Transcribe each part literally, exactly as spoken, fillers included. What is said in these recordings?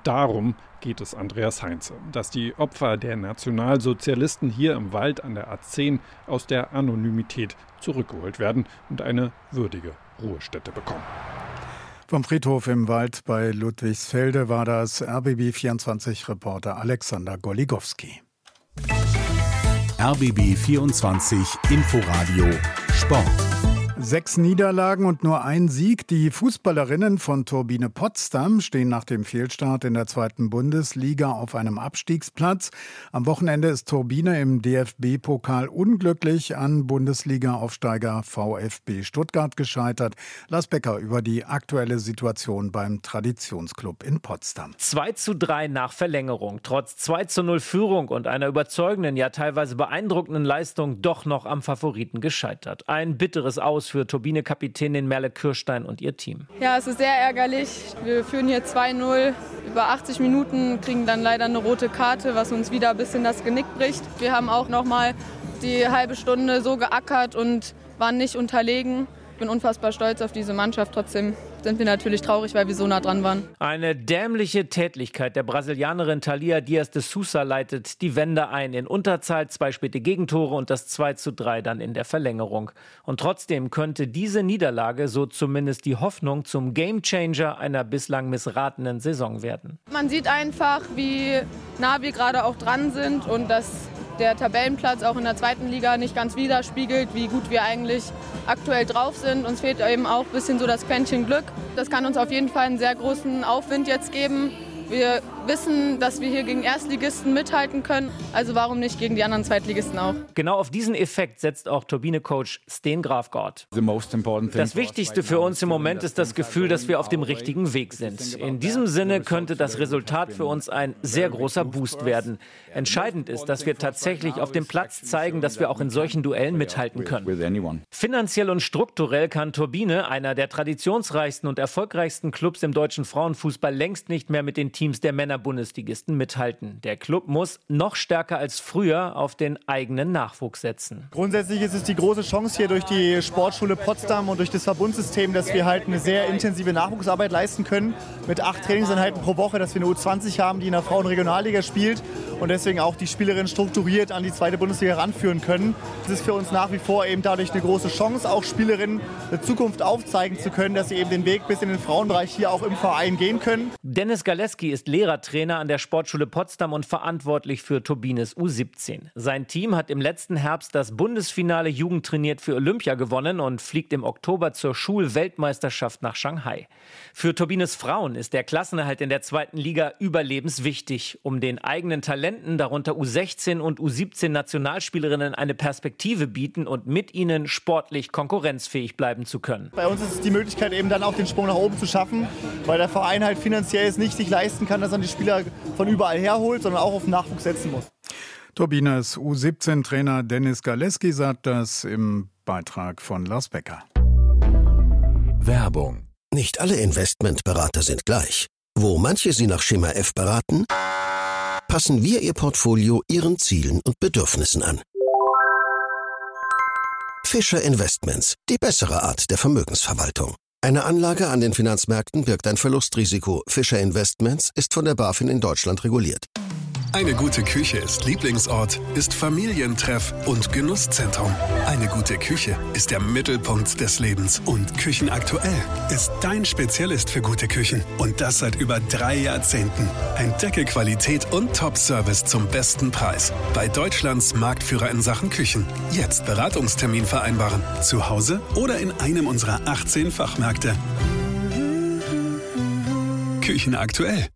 darum geht es Andreas Heinze, dass die Opfer der Nationalsozialisten hier im Wald an der A zehn aus der Anonymität zurückgeholt werden und eine würdige Ruhestätte bekommen. Vom Friedhof im Wald bei Ludwigsfelde war das R B B vierundzwanzig-Reporter Alexander Goligowski. R B B vierundzwanzig Inforadio Sport. Sechs Niederlagen und nur ein Sieg. Die Fußballerinnen von Turbine Potsdam stehen nach dem Fehlstart in der zweiten Bundesliga auf einem Abstiegsplatz. Am Wochenende ist Turbine im D F B-Pokal unglücklich an Bundesliga-Aufsteiger VfB Stuttgart gescheitert. Lars Becker über die aktuelle Situation beim Traditionsclub in Potsdam. zwei zu drei nach Verlängerung. Trotz zwei zu null Führung und einer überzeugenden, ja teilweise beeindruckenden Leistung doch noch am Favoriten gescheitert. Ein bitteres Aus für Turbine-Kapitänin Merle Kirstein und ihr Team. Ja, es ist sehr ärgerlich. Wir führen hier zwei null. Über achtzig Minuten kriegen dann leider eine rote Karte, was uns wieder ein bisschen das Genick bricht. Wir haben auch noch mal die halbe Stunde so geackert und waren nicht unterlegen. Ich bin unfassbar stolz auf diese Mannschaft. Trotzdem sind wir natürlich traurig, weil wir so nah dran waren. Eine dämliche Tätlichkeit der Brasilianerin Thalia Dias de Sousa leitet die Wende ein. In Unterzahl zwei späte Gegentore und das zwei zu drei dann in der Verlängerung. Und trotzdem könnte diese Niederlage, so zumindest die Hoffnung, zum Gamechanger einer bislang missratenen Saison werden. Man sieht einfach, wie nah wir gerade auch dran sind und dass der Tabellenplatz auch in der zweiten Liga nicht ganz widerspiegelt, wie gut wir eigentlich aktuell drauf sind. Uns fehlt eben auch ein bisschen so das Quäntchen Glück. Das kann uns auf jeden Fall einen sehr großen Aufwind jetzt geben. Wir wissen, dass wir hier gegen Erstligisten mithalten können. Also warum nicht gegen die anderen Zweitligisten auch? Genau auf diesen Effekt setzt auch Turbine-Coach Sten Grafgard. Das Wichtigste für uns im Moment ist das Gefühl, dass wir auf dem richtigen Weg sind. In diesem Sinne könnte das Resultat für uns ein sehr großer Boost werden. Entscheidend ist, dass wir tatsächlich auf dem Platz zeigen, dass wir auch in solchen Duellen mithalten können. Finanziell und strukturell kann Turbine, einer der traditionsreichsten und erfolgreichsten Clubs im deutschen Frauenfußball, längst nicht mehr mit den Teams der Männer-Bundesligisten mithalten. Der Club muss noch stärker als früher auf den eigenen Nachwuchs setzen. Grundsätzlich ist es die große Chance hier durch die Sportschule Potsdam und durch das Verbundsystem, dass wir halt eine sehr intensive Nachwuchsarbeit leisten können. Mit acht Trainingseinheiten pro Woche, dass wir eine U zwanzig haben, die in der Frauen-Regionalliga spielt und deswegen auch die Spielerinnen strukturiert an die zweite Bundesliga ranführen können. Es ist für uns nach wie vor eben dadurch eine große Chance, auch Spielerinnen eine Zukunft aufzeigen zu können, dass sie eben den Weg bis in den Frauenbereich hier auch im Verein gehen können. Dennis Galeski ist Lehrertrainer an der Sportschule Potsdam und verantwortlich für Turbines U siebzehn. Sein Team hat im letzten Herbst das Bundesfinale Jugendtrainiert für Olympia gewonnen und fliegt im Oktober zur Schulweltmeisterschaft nach Shanghai. Für Turbines Frauen ist der Klassenerhalt in der zweiten Liga überlebenswichtig, um den eigenen Talenten, darunter U sechzehn und U siebzehn Nationalspielerinnen, eine Perspektive bieten und mit ihnen sportlich konkurrenzfähig bleiben zu können. Bei uns ist es die Möglichkeit, eben dann auch den Sprung nach oben zu schaffen, weil der Verein halt finanziell es nicht sich leisten kann, dass er die Spieler von überall herholt, sondern auch auf Nachwuchs setzen muss. Turbines U siebzehn-Trainer Dennis Galeski sagt das im Beitrag von Lars Becker. Werbung. Nicht alle Investmentberater sind gleich. Wo manche Sie nach Schema F beraten, passen wir Ihr Portfolio Ihren Zielen und Bedürfnissen an. Fischer Investments, die bessere Art der Vermögensverwaltung. Eine Anlage an den Finanzmärkten birgt ein Verlustrisiko. Fischer Investments ist von der BaFin in Deutschland reguliert. Eine gute Küche ist Lieblingsort, ist Familientreff und Genusszentrum. Eine gute Küche ist der Mittelpunkt des Lebens. Und Küchenaktuell ist dein Spezialist für gute Küchen. Und das seit über drei Jahrzehnten. Entdecke Qualität und Top-Service zum besten Preis. Bei Deutschlands Marktführer in Sachen Küchen. Jetzt Beratungstermin vereinbaren. Zu Hause oder in einem unserer achtzehn Fachmärkte. Küchenaktuell.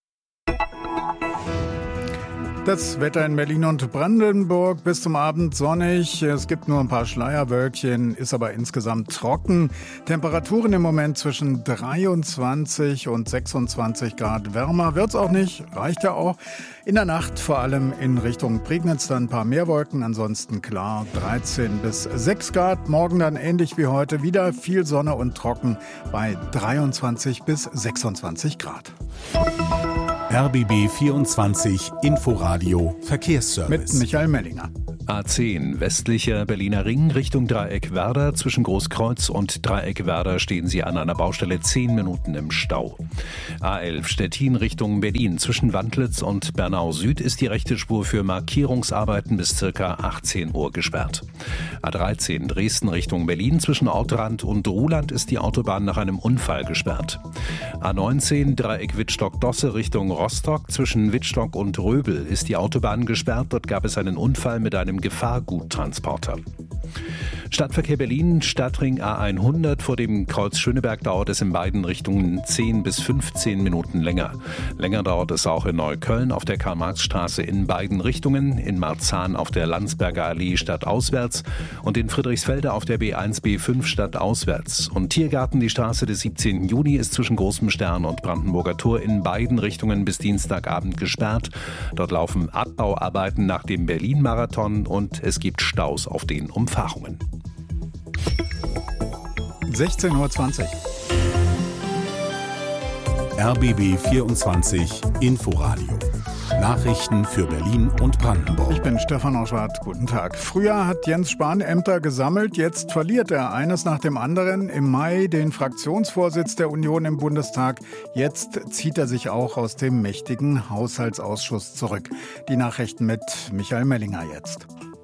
Das Wetter in Berlin und Brandenburg bis zum Abend sonnig. Es gibt nur ein paar Schleierwölkchen, ist aber insgesamt trocken. Temperaturen im Moment zwischen dreiundzwanzig und sechsundzwanzig Grad. Wärmer wird's auch nicht, reicht ja auch. In der Nacht vor allem in Richtung Prignitz dann ein paar mehr Wolken, ansonsten klar dreizehn bis sechs Grad. Morgen dann ähnlich wie heute wieder viel Sonne und trocken bei dreiundzwanzig bis sechsundzwanzig Grad. R B B vierundzwanzig Inforadio Verkehrsservice. Mit Michael Mellinger. A zehn, westlicher Berliner Ring Richtung Dreieck Werder. Zwischen Großkreuz und Dreieck Werder stehen Sie an einer Baustelle zehn Minuten im Stau. A elf, Stettin Richtung Berlin. Zwischen Wandlitz und Bernau Süd ist die rechte Spur für Markierungsarbeiten bis ca. achtzehn Uhr gesperrt. A dreizehn, Dresden Richtung Berlin. Zwischen Ortrand und Ruhland ist die Autobahn nach einem Unfall gesperrt. A neunzehn, Dreieck Wittstock-Dosse Richtung Rostock. Zwischen Wittstock und Röbel ist die Autobahn gesperrt. Dort gab es einen Unfall mit einem Gefahrguttransporter. Stadtverkehr Berlin, Stadtring A hundert. Vor dem Kreuz Schöneberg dauert es in beiden Richtungen zehn bis fünfzehn Minuten länger. Länger dauert es auch in Neukölln auf der Karl-Marx-Straße in beiden Richtungen, in Marzahn auf der Landsberger Allee stadtauswärts und in Friedrichsfelde auf der B eins B fünf stadtauswärts. Und Tiergarten, die Straße des siebzehnten Juni, ist zwischen Großem Stern und Brandenburger Tor in beiden Richtungen bis Dienstagabend gesperrt. Dort laufen Abbauarbeiten nach dem Berlin-Marathon und es gibt Staus auf den Umfahrungen. sechzehn Uhr zwanzig. R B B vierundzwanzig Inforadio. Nachrichten für Berlin und Brandenburg. Ich bin Stefan Oschwart. Guten Tag. Früher hat Jens Spahn Ämter gesammelt, jetzt verliert er eines nach dem anderen. Im Mai den Fraktionsvorsitz der Union im Bundestag. Jetzt zieht er sich auch aus dem mächtigen Haushaltsausschuss zurück. Die Nachrichten mit Michael Mellinger jetzt.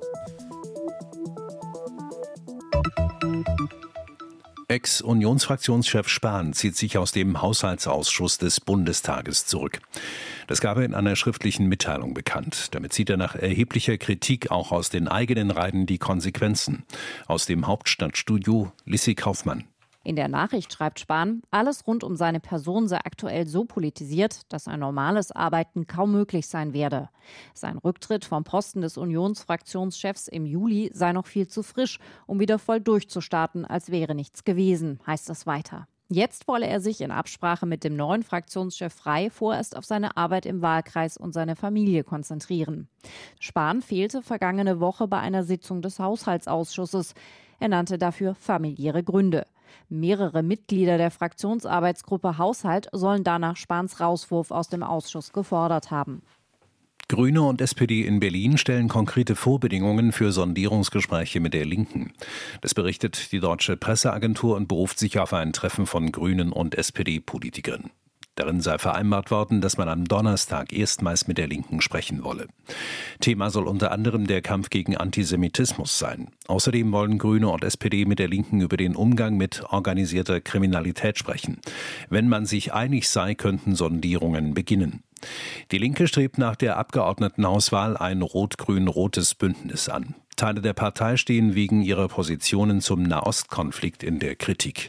Ex-Unionsfraktionschef Spahn zieht sich aus dem Haushaltsausschuss des Bundestages zurück. Das gab er in einer schriftlichen Mitteilung bekannt. Damit zieht er nach erheblicher Kritik auch aus den eigenen Reihen die Konsequenzen. Aus dem Hauptstadtstudio Lissi Kaufmann. In der Nachricht schreibt Spahn, alles rund um seine Person sei aktuell so politisiert, dass ein normales Arbeiten kaum möglich sein werde. Sein Rücktritt vom Posten des Unionsfraktionschefs im Juli sei noch viel zu frisch, um wieder voll durchzustarten, als wäre nichts gewesen, heißt es weiter. Jetzt wolle er sich in Absprache mit dem neuen Fraktionschef Frey vorerst auf seine Arbeit im Wahlkreis und seine Familie konzentrieren. Spahn fehlte vergangene Woche bei einer Sitzung des Haushaltsausschusses. Er nannte dafür familiäre Gründe. Mehrere Mitglieder der Fraktionsarbeitsgruppe Haushalt sollen danach Spahns Rauswurf aus dem Ausschuss gefordert haben. Grüne und S P D in Berlin stellen konkrete Vorbedingungen für Sondierungsgespräche mit der Linken. Das berichtet die Deutsche Presseagentur und beruft sich auf ein Treffen von Grünen und S P D-Politikern. Darin sei vereinbart worden, dass man am Donnerstag erstmals mit der Linken sprechen wolle. Thema soll unter anderem der Kampf gegen Antisemitismus sein. Außerdem wollen Grüne und S P D mit der Linken über den Umgang mit organisierter Kriminalität sprechen. Wenn man sich einig sei, könnten Sondierungen beginnen. Die Linke strebt nach der Abgeordnetenhauswahl ein rot-grün-rotes Bündnis an. Teile der Partei stehen wegen ihrer Positionen zum Nahostkonflikt in der Kritik.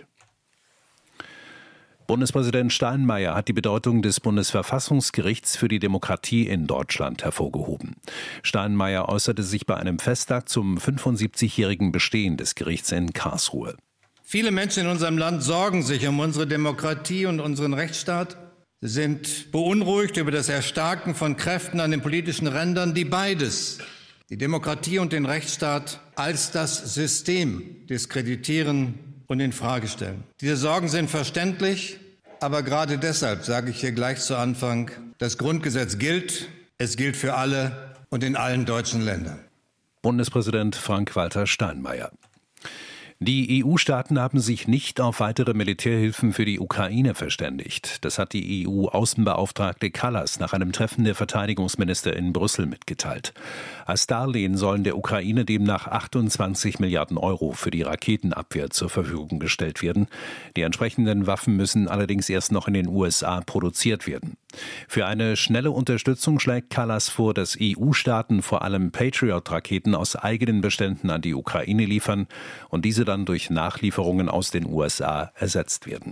Bundespräsident Steinmeier hat die Bedeutung des Bundesverfassungsgerichts für die Demokratie in Deutschland hervorgehoben. Steinmeier äußerte sich bei einem Festtag zum fünfundsiebzigjährigen Bestehen des Gerichts in Karlsruhe. Viele Menschen in unserem Land sorgen sich um unsere Demokratie und unseren Rechtsstaat. Sie sind beunruhigt über das Erstarken von Kräften an den politischen Rändern, die beides, die Demokratie und den Rechtsstaat, als das System diskreditieren und in Frage stellen. Diese Sorgen sind verständlich, aber gerade deshalb sage ich hier gleich zu Anfang, das Grundgesetz gilt, es gilt für alle und in allen deutschen Ländern. Bundespräsident Frank-Walter Steinmeier. Die E U-Staaten haben sich nicht auf weitere Militärhilfen für die Ukraine verständigt. Das hat die E U-Außenbeauftragte Kallas nach einem Treffen der Verteidigungsminister in Brüssel mitgeteilt. Als Darlehen sollen der Ukraine demnach achtundzwanzig Milliarden Euro für die Raketenabwehr zur Verfügung gestellt werden. Die entsprechenden Waffen müssen allerdings erst noch in den U S A produziert werden. Für eine schnelle Unterstützung schlägt Kallas vor, dass E U-Staaten vor allem Patriot-Raketen aus eigenen Beständen an die Ukraine liefern und diese dann durch Nachlieferungen aus den U S A ersetzt werden.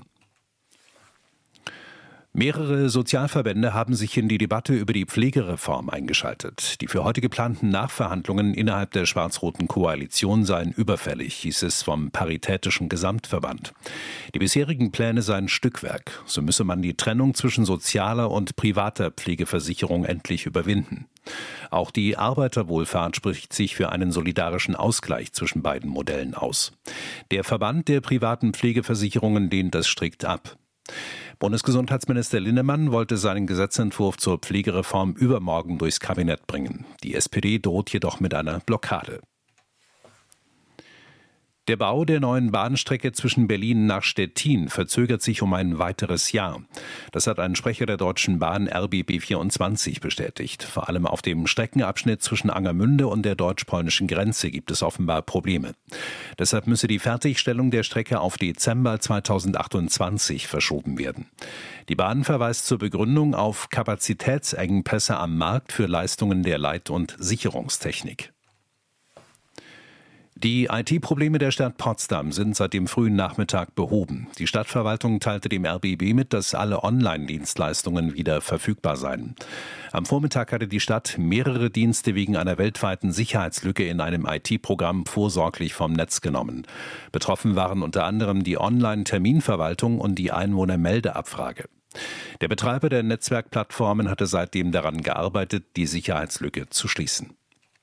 Mehrere Sozialverbände haben sich in die Debatte über die Pflegereform eingeschaltet. Die für heute geplanten Nachverhandlungen innerhalb der schwarz-roten Koalition seien überfällig, hieß es vom Paritätischen Gesamtverband. Die bisherigen Pläne seien Stückwerk. So müsse man die Trennung zwischen sozialer und privater Pflegeversicherung endlich überwinden. Auch die Arbeiterwohlfahrt spricht sich für einen solidarischen Ausgleich zwischen beiden Modellen aus. Der Verband der privaten Pflegeversicherungen lehnt das strikt ab. Bundesgesundheitsminister Linnemann wollte seinen Gesetzentwurf zur Pflegereform übermorgen durchs Kabinett bringen. Die S P D droht jedoch mit einer Blockade. Der Bau der neuen Bahnstrecke zwischen Berlin nach Stettin verzögert sich um ein weiteres Jahr. Das hat ein Sprecher der Deutschen Bahn R B B vierundzwanzig bestätigt. Vor allem auf dem Streckenabschnitt zwischen Angermünde und der deutsch-polnischen Grenze gibt es offenbar Probleme. Deshalb müsse die Fertigstellung der Strecke auf Dezember zweitausendachtundzwanzig verschoben werden. Die Bahn verweist zur Begründung auf Kapazitätsengpässe am Markt für Leistungen der Leit- und Sicherungstechnik. Die I T-Probleme der Stadt Potsdam sind seit dem frühen Nachmittag behoben. Die Stadtverwaltung teilte dem R B B mit, dass alle Online-Dienstleistungen wieder verfügbar seien. Am Vormittag hatte die Stadt mehrere Dienste wegen einer weltweiten Sicherheitslücke in einem I T-Programm vorsorglich vom Netz genommen. Betroffen waren unter anderem die Online-Terminverwaltung und die Einwohnermeldeabfrage. Der Betreiber der Netzwerkplattformen hatte seitdem daran gearbeitet, die Sicherheitslücke zu schließen.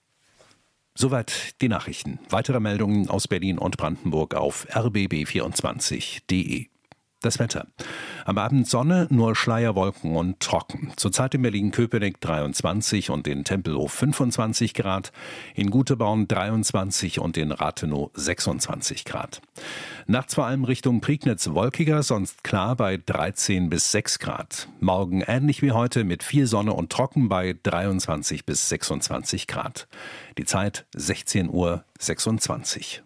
Soweit die Nachrichten. Weitere Meldungen aus Berlin und Brandenburg auf r b b vierundzwanzig punkt d e. Das Wetter. Am Abend Sonne, nur Schleierwolken und trocken. Zurzeit in Berlin-Köpenick dreiundzwanzig und in Tempelhof fünfundzwanzig Grad, in Guteborn dreiundzwanzig und in Rathenow sechsundzwanzig Grad. Nachts vor allem Richtung Prignitz wolkiger, sonst klar bei dreizehn bis sechs Grad. Morgen ähnlich wie heute mit viel Sonne und trocken bei dreiundzwanzig bis sechsundzwanzig Grad. Die Zeit sechzehn Uhr sechsundzwanzig.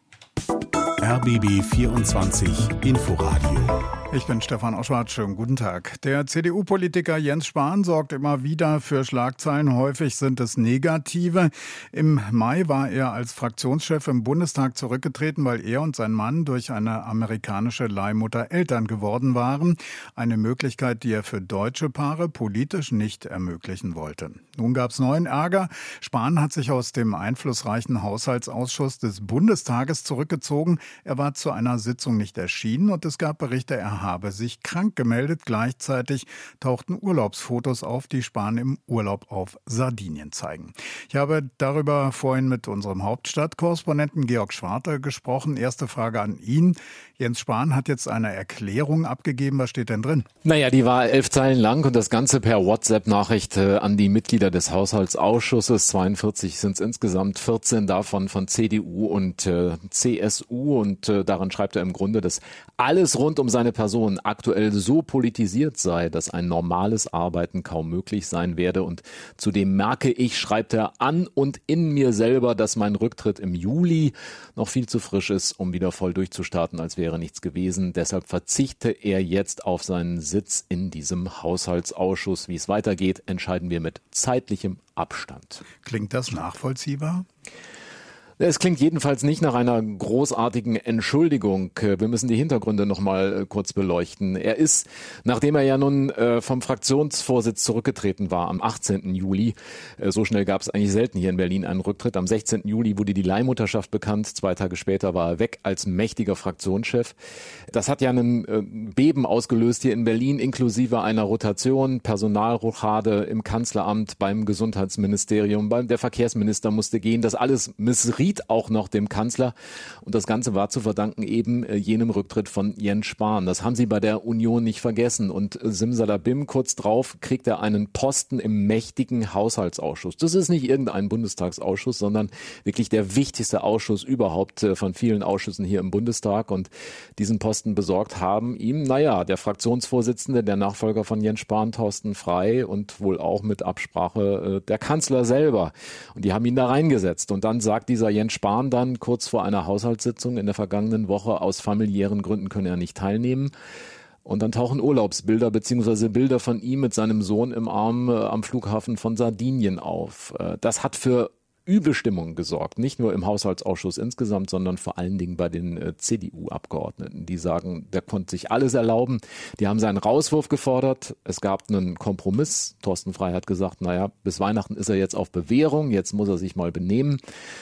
R B B vierundzwanzig Inforadio. Ich bin Stefan Oschwart, schönen guten Tag. Der C D U-Politiker Jens Spahn sorgt immer wieder für Schlagzeilen. Häufig sind es negative. Im Mai war er als Fraktionschef im Bundestag zurückgetreten, weil er und sein Mann durch eine amerikanische Leihmutter Eltern geworden waren. Eine Möglichkeit, die er für deutsche Paare politisch nicht ermöglichen wollte. Nun gab es neuen Ärger. Spahn hat sich aus dem einflussreichen Haushaltsausschuss des Bundestages zurückgezogen. Er war zu einer Sitzung nicht erschienen und es gab Berichte, er habe sich krank gemeldet. Gleichzeitig tauchten Urlaubsfotos auf, die Spahn im Urlaub auf Sardinien zeigen. Ich habe darüber vorhin mit unserem Hauptstadtkorrespondenten Georg Schwarte gesprochen. Erste Frage an ihn. Jens Spahn hat jetzt eine Erklärung abgegeben. Was steht denn drin? Naja, die war elf Zeilen lang und das Ganze per WhatsApp-Nachricht äh, an die Mitglieder des Haushaltsausschusses. zweiundvierzig sind es insgesamt, vierzehn davon von C D U und äh, C S U. Und äh, daran schreibt er im Grunde, dass alles rund um seine Person aktuell so politisiert sei, dass ein normales Arbeiten kaum möglich sein werde. Und zudem merke ich, schreibt er, an und in mir selber, dass mein Rücktritt im Juli noch viel zu frisch ist, um wieder voll durchzustarten, als wäre nichts gewesen. Deshalb verzichte er jetzt auf seinen Sitz in diesem Haushaltsausschuss. Wie es weitergeht, entscheiden wir mit zeitlichem Abstand. Klingt das nachvollziehbar? Es klingt jedenfalls nicht nach einer großartigen Entschuldigung. Wir müssen die Hintergründe noch mal kurz beleuchten. Er ist, nachdem er ja nun vom Fraktionsvorsitz zurückgetreten war am achtzehnten Juli, so schnell gab es eigentlich selten hier in Berlin einen Rücktritt. Am sechzehnten Juli wurde die Leihmutterschaft bekannt. Zwei Tage später war er weg als mächtiger Fraktionschef. Das hat ja einen Beben ausgelöst hier in Berlin, inklusive einer Rotation, Personalrochade im Kanzleramt, beim Gesundheitsministerium, beim der Verkehrsminister musste gehen. Das alles missriet auch noch dem Kanzler. Und das Ganze war zu verdanken eben äh, jenem Rücktritt von Jens Spahn. Das haben sie bei der Union nicht vergessen. Und äh, simsalabim, kurz drauf, kriegt er einen Posten im mächtigen Haushaltsausschuss. Das ist nicht irgendein Bundestagsausschuss, sondern wirklich der wichtigste Ausschuss überhaupt äh, von vielen Ausschüssen hier im Bundestag. Und diesen Posten besorgt haben ihm, naja, der Fraktionsvorsitzende, der Nachfolger von Jens Spahn, Thorsten Frey, und wohl auch mit Absprache äh, der Kanzler selber. Und die haben ihn da reingesetzt. Und dann sagt dieser Jens Spahn dann kurz vor einer Haushaltssitzung in der vergangenen Woche, aus familiären Gründen könne er nicht teilnehmen. Und dann tauchen Urlaubsbilder bzw. Bilder von ihm mit seinem Sohn im Arm äh, am Flughafen von Sardinien auf. Äh, das hat für Übelstimmung gesorgt, nicht nur im Haushaltsausschuss insgesamt, sondern vor allen Dingen bei den äh, C D U-Abgeordneten. Die sagen, der konnte sich alles erlauben. Die haben seinen Rauswurf gefordert. Es gab einen Kompromiss. Thorsten Frey hat gesagt, naja, bis Weihnachten ist er jetzt auf Bewährung, jetzt muss er sich mal benehmen.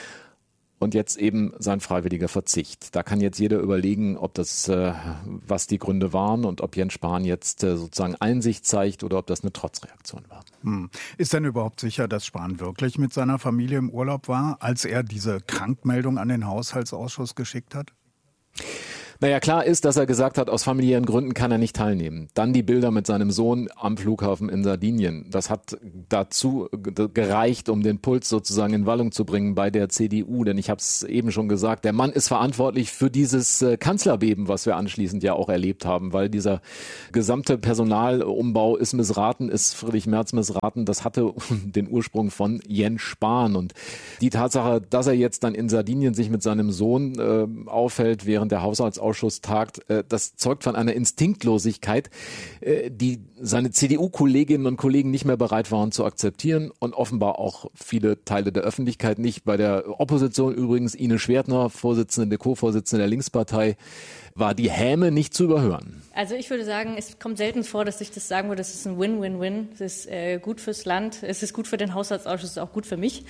Und jetzt eben sein freiwilliger Verzicht. Da kann jetzt jeder überlegen, ob das, äh, was die Gründe waren und ob Jens Spahn jetzt äh, sozusagen Einsicht zeigt oder ob das eine Trotzreaktion war. Hm. Ist denn überhaupt sicher, dass Spahn wirklich mit seiner Familie im Urlaub war, als er diese Krankmeldung an den Haushaltsausschuss geschickt hat? Naja, klar ist, dass er gesagt hat, aus familiären Gründen kann er nicht teilnehmen. Dann die Bilder mit seinem Sohn am Flughafen in Sardinien. Das hat dazu gereicht, um den Puls sozusagen in Wallung zu bringen bei der C D U. Denn ich habe es eben schon gesagt, der Mann ist verantwortlich für dieses Kanzlerbeben, was wir anschließend ja auch erlebt haben. Weil dieser gesamte Personalumbau ist missraten, ist Friedrich Merz missraten. Das hatte den Ursprung von Jens Spahn. Und die Tatsache, dass er jetzt dann in Sardinien sich mit seinem Sohn äh, aufhält, während der Haushaltsausschuss tagt, äh, das zeugt von einer Instinktlosigkeit, äh, die seine C D U-Kolleginnen und Kollegen nicht mehr bereit waren zu akzeptieren und offenbar auch viele Teile der Öffentlichkeit nicht. Bei der Opposition übrigens Ine Schwertner, Vorsitzende, Co-Vorsitzende der Linkspartei, war die Häme nicht zu überhören. Also ich würde sagen, es kommt selten vor, dass ich das sagen würde, das ist ein Win-Win-Win. Es ist äh, gut fürs Land, es ist gut für den Haushaltsausschuss, es ist auch gut für mich.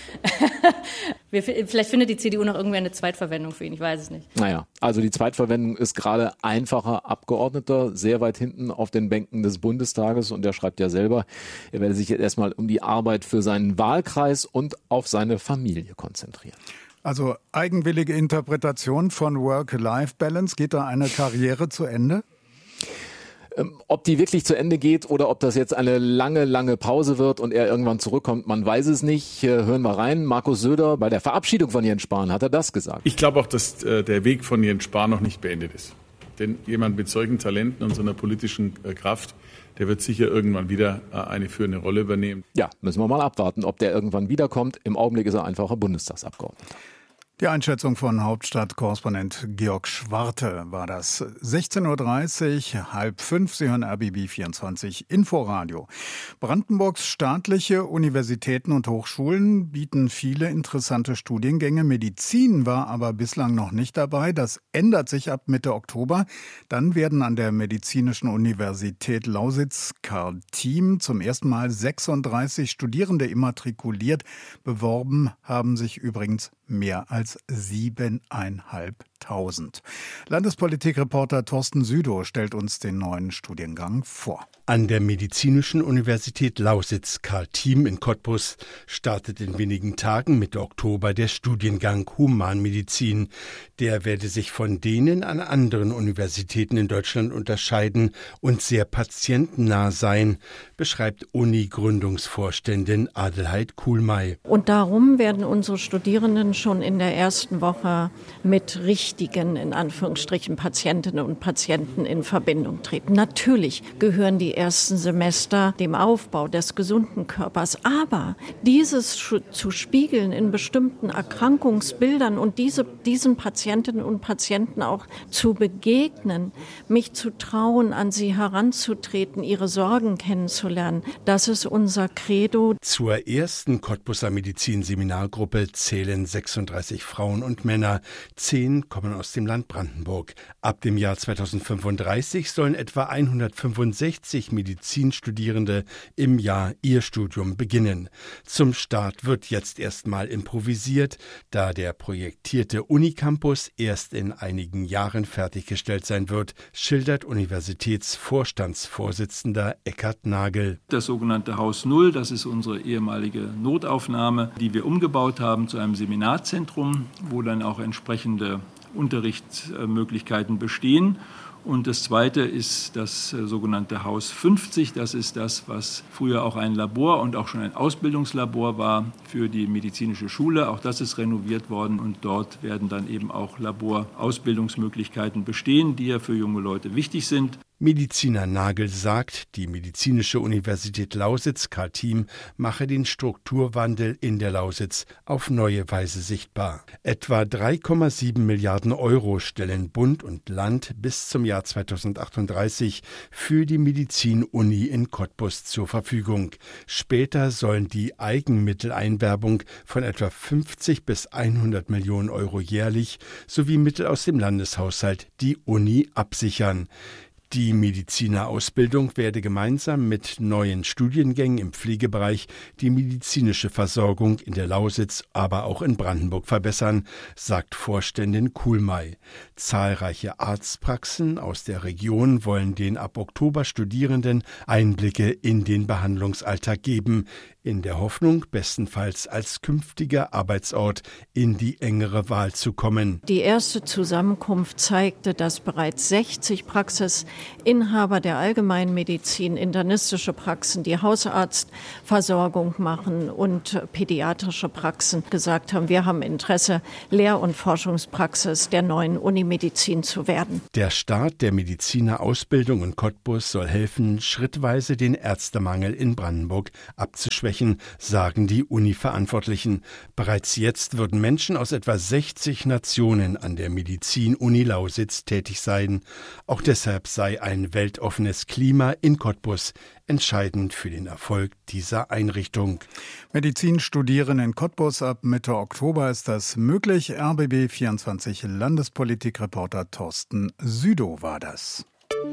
Wir, vielleicht findet die C D U noch irgendwer eine Zweitverwendung für ihn, ich weiß es nicht. Naja, also die Zweitverwendung ist gerade einfacher Abgeordneter, sehr weit hinten auf den Bänken des Bundestages, und er schreibt ja selber, er werde sich jetzt erstmal um die Arbeit für seinen Wahlkreis und auf seine Familie konzentrieren. Also eigenwillige Interpretation von Work-Life-Balance. Geht da eine Karriere zu Ende? Ähm, ob die wirklich zu Ende geht oder ob das jetzt eine lange, lange Pause wird und er irgendwann zurückkommt, man weiß es nicht. Äh, hören wir rein. Markus Söder, bei der Verabschiedung von Jens Spahn hat er das gesagt. Ich glaube auch, dass äh, der Weg von Jens Spahn noch nicht beendet ist. Denn jemand mit solchen Talenten und so einer politischen äh, Kraft, der wird sicher irgendwann wieder äh, eine führende Rolle übernehmen. Ja, müssen wir mal abwarten, ob der irgendwann wiederkommt. Im Augenblick ist er einfacher Bundestagsabgeordneter. Die Einschätzung von Hauptstadt-Korrespondent Georg Schwarte war das. sechzehn Uhr dreißig, halb fünf, Sie hören R B B vierundzwanzig Inforadio. Brandenburgs staatliche Universitäten und Hochschulen bieten viele interessante Studiengänge. Medizin war aber bislang noch nicht dabei. Das ändert sich ab Mitte Oktober. Dann werden an der Medizinischen Universität Lausitz-Karl Thiem zum ersten Mal sechsunddreißig Studierende immatrikuliert. Beworben haben sich übrigens mehr als siebeneinhalbtausend. Landespolitikreporter Thorsten Südow stellt uns den neuen Studiengang vor. An der Medizinischen Universität Lausitz-Karl Thiem in Cottbus startet in wenigen Tagen Mitte Oktober der Studiengang Humanmedizin. Der werde sich von denen an anderen Universitäten in Deutschland unterscheiden und sehr patientennah sein, beschreibt Uni-Gründungsvorständin Adelheid Kuhlmey. Und darum werden unsere Studierenden schon in der ersten Woche mit richtigen, in Anführungsstrichen, Patientinnen und Patienten in Verbindung treten. Natürlich gehören die ersten Semester dem Aufbau des gesunden Körpers, aber dieses zu spiegeln in bestimmten Erkrankungsbildern und diese, diesen Patientinnen und Patienten auch zu begegnen, mich zu trauen, an sie heranzutreten, ihre Sorgen kennenzulernen, das ist unser Credo. Zur ersten Cottbuser Medizin-Seminargruppe zählen sechsunddreißig Frauen und Männer. Zehn kommen aus dem Land Brandenburg. Ab dem Jahr zweitausendfünfunddreißig sollen etwa hundertfünfundsechzig Medizinstudierende im Jahr ihr Studium beginnen. Zum Start wird jetzt erstmal improvisiert, da der projektierte Unicampus erst in einigen Jahren fertiggestellt sein wird, schildert Universitätsvorstandsvorsitzender Eckhard Nagel. Das sogenannte Haus Null, das ist unsere ehemalige Notaufnahme, die wir umgebaut haben zu einem Seminarzentrum, wo dann auch entsprechende Unterrichtsmöglichkeiten bestehen. Und das Zweite ist das sogenannte Haus fünfzig. Das ist das, was früher auch ein Labor und auch schon ein Ausbildungslabor war für die medizinische Schule. Auch das ist renoviert worden und dort werden dann eben auch Laborausbildungsmöglichkeiten bestehen, die ja für junge Leute wichtig sind. Mediziner Nagel sagt, die Medizinische Universität Lausitz-Karl Thiem mache den Strukturwandel in der Lausitz auf neue Weise sichtbar. Etwa drei Komma sieben Milliarden Euro stellen Bund und Land bis zum Jahr zweitausendachtunddreißig für die Medizin-Uni in Cottbus zur Verfügung. Später sollen die Eigenmitteleinwerbung von etwa fünfzig bis hundert Millionen Euro jährlich sowie Mittel aus dem Landeshaushalt die Uni absichern. Die Medizinerausbildung werde gemeinsam mit neuen Studiengängen im Pflegebereich die medizinische Versorgung in der Lausitz, aber auch in Brandenburg verbessern, sagt Vorständin Kuhlmey. Zahlreiche Arztpraxen aus der Region wollen den ab Oktober Studierenden Einblicke in den Behandlungsalltag geben. in der Hoffnung, bestenfalls als künftiger Arbeitsort in die engere Wahl zu kommen. Die erste Zusammenkunft zeigte, dass bereits sechzig Praxisinhaber der Allgemeinmedizin, internistische Praxen, die Hausarztversorgung machen und pädiatrische Praxen gesagt haben, wir haben Interesse, Lehr- und Forschungspraxis der neuen Unimedizin zu werden. Der Start der Medizinerausbildung in Cottbus soll helfen, schrittweise den Ärztemangel in Brandenburg abzuschwächen, sagen die Uni-Verantwortlichen. Bereits jetzt würden Menschen aus etwa sechzig Nationen an der Medizin-Uni Lausitz tätig sein. Auch deshalb sei ein weltoffenes Klima in Cottbus entscheidend für den Erfolg dieser Einrichtung. Medizin studieren in Cottbus ab Mitte Oktober ist das möglich. R B B vierundzwanzig Landespolitikreporter Thorsten Südow war das.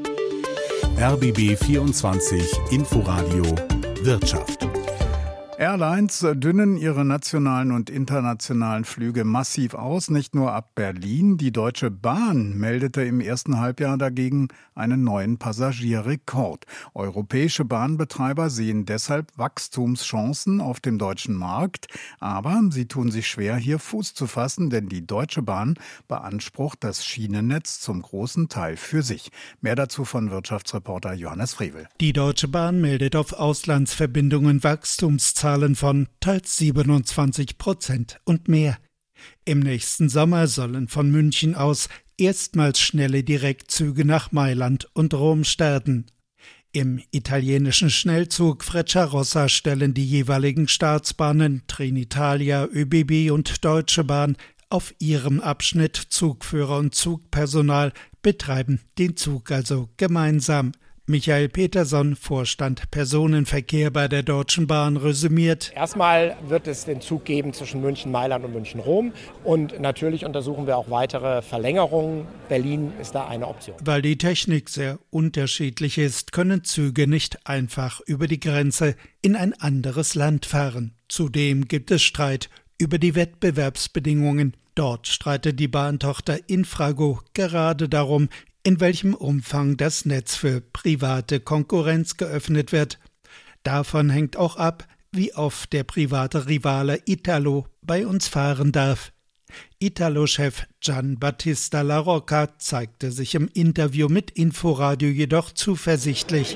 R B B vierundzwanzig Inforadio Wirtschaft. Airlines dünnen ihre nationalen und internationalen Flüge massiv aus, nicht nur ab Berlin. Die Deutsche Bahn meldete im ersten Halbjahr dagegen einen neuen Passagierrekord. Europäische Bahnbetreiber sehen deshalb Wachstumschancen auf dem deutschen Markt. Aber sie tun sich schwer, hier Fuß zu fassen, denn die Deutsche Bahn beansprucht das Schienennetz zum großen Teil für sich. Mehr dazu von Wirtschaftsreporter Johannes Frevel. Die Deutsche Bahn meldet auf Auslandsverbindungen Wachstumszahlen von teils siebenundzwanzig Prozent und mehr. Im nächsten Sommer sollen von München aus erstmals schnelle Direktzüge nach Mailand und Rom starten. Im italienischen Schnellzug Frecciarossa stellen die jeweiligen Staatsbahnen Trenitalia, ÖBB und Deutsche Bahn auf ihrem Abschnitt Zugführer und Zugpersonal, betreiben den Zug also gemeinsam. Michael Peterson, Vorstand Personenverkehr bei der Deutschen Bahn, resümiert. Erstmal wird es den Zug geben zwischen München, Mailand und München-Rom. Und natürlich untersuchen wir auch weitere Verlängerungen. Berlin ist da eine Option. Weil die Technik sehr unterschiedlich ist, können Züge nicht einfach über die Grenze in ein anderes Land fahren. Zudem gibt es Streit über die Wettbewerbsbedingungen. Dort streitet die Bahntochter Infrago gerade darum, in welchem Umfang das Netz für private Konkurrenz geöffnet wird. Davon hängt auch ab, wie oft der private Rivale Italo bei uns fahren darf. Italo-Chef Gian Battista La Rocca zeigte sich im Interview mit Inforadio jedoch zuversichtlich.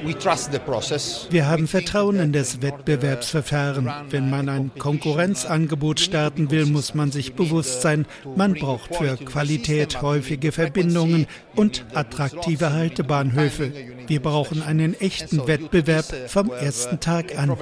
Wir haben Vertrauen in das Wettbewerbsverfahren. Wenn man ein Konkurrenzangebot starten will, muss man sich bewusst sein, man braucht für Qualität häufige Verbindungen und attraktive Haltebahnhöfe. Wir brauchen einen echten Wettbewerb vom ersten Tag an.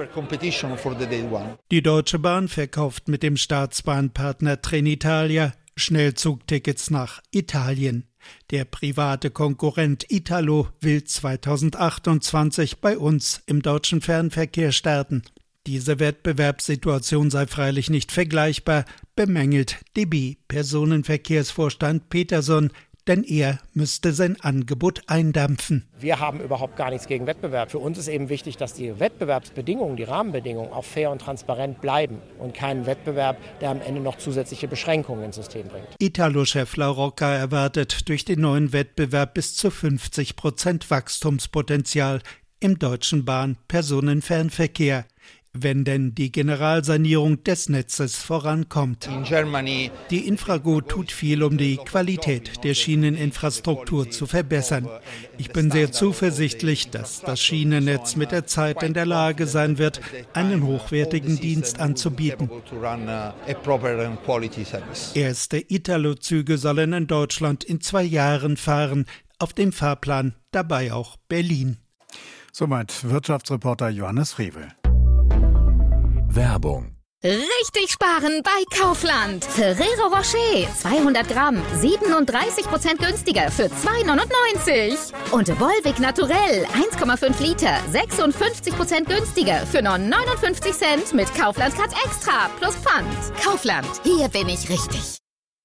Die Deutsche Bahn verkauft mit dem Staatsbahnpartner Trenitalia Schnellzugtickets nach Italien. Der private Konkurrent Italo will zweitausendachtundzwanzig bei uns im deutschen Fernverkehr starten. Diese Wettbewerbssituation sei freilich nicht vergleichbar, bemängelt D B-Personenverkehrsvorstand Peterson, denn er müsste sein Angebot eindampfen. Wir haben überhaupt gar nichts gegen Wettbewerb. Für uns ist eben wichtig, dass die Wettbewerbsbedingungen, die Rahmenbedingungen auch fair und transparent bleiben und keinen Wettbewerb, der am Ende noch zusätzliche Beschränkungen ins System bringt. Italo-Chef La Rocca erwartet durch den neuen Wettbewerb bis zu fünfzig Prozent Wachstumspotenzial im deutschen Bahn-Personenfernverkehr, wenn denn die Generalsanierung des Netzes vorankommt. Die Infrago tut viel, um die Qualität der Schieneninfrastruktur zu verbessern. Ich bin sehr zuversichtlich, dass das Schienennetz mit der Zeit in der Lage sein wird, einen hochwertigen Dienst anzubieten. Erste Italo-Züge sollen in Deutschland in zwei Jahren fahren, auf dem Fahrplan dabei auch Berlin. Soweit Wirtschaftsreporter Johannes Frevel. Werbung. Richtig sparen bei Kaufland. Ferrero Rocher zweihundert Gramm, siebenunddreißig Prozent günstiger für zwei neunundneunzig. Und Volvic Naturell eins Komma fünf Liter, sechsundfünfzig Prozent günstiger für nur neunundfünfzig Cent mit Kaufland Cut Extra plus Pfand. Kaufland, hier bin ich richtig.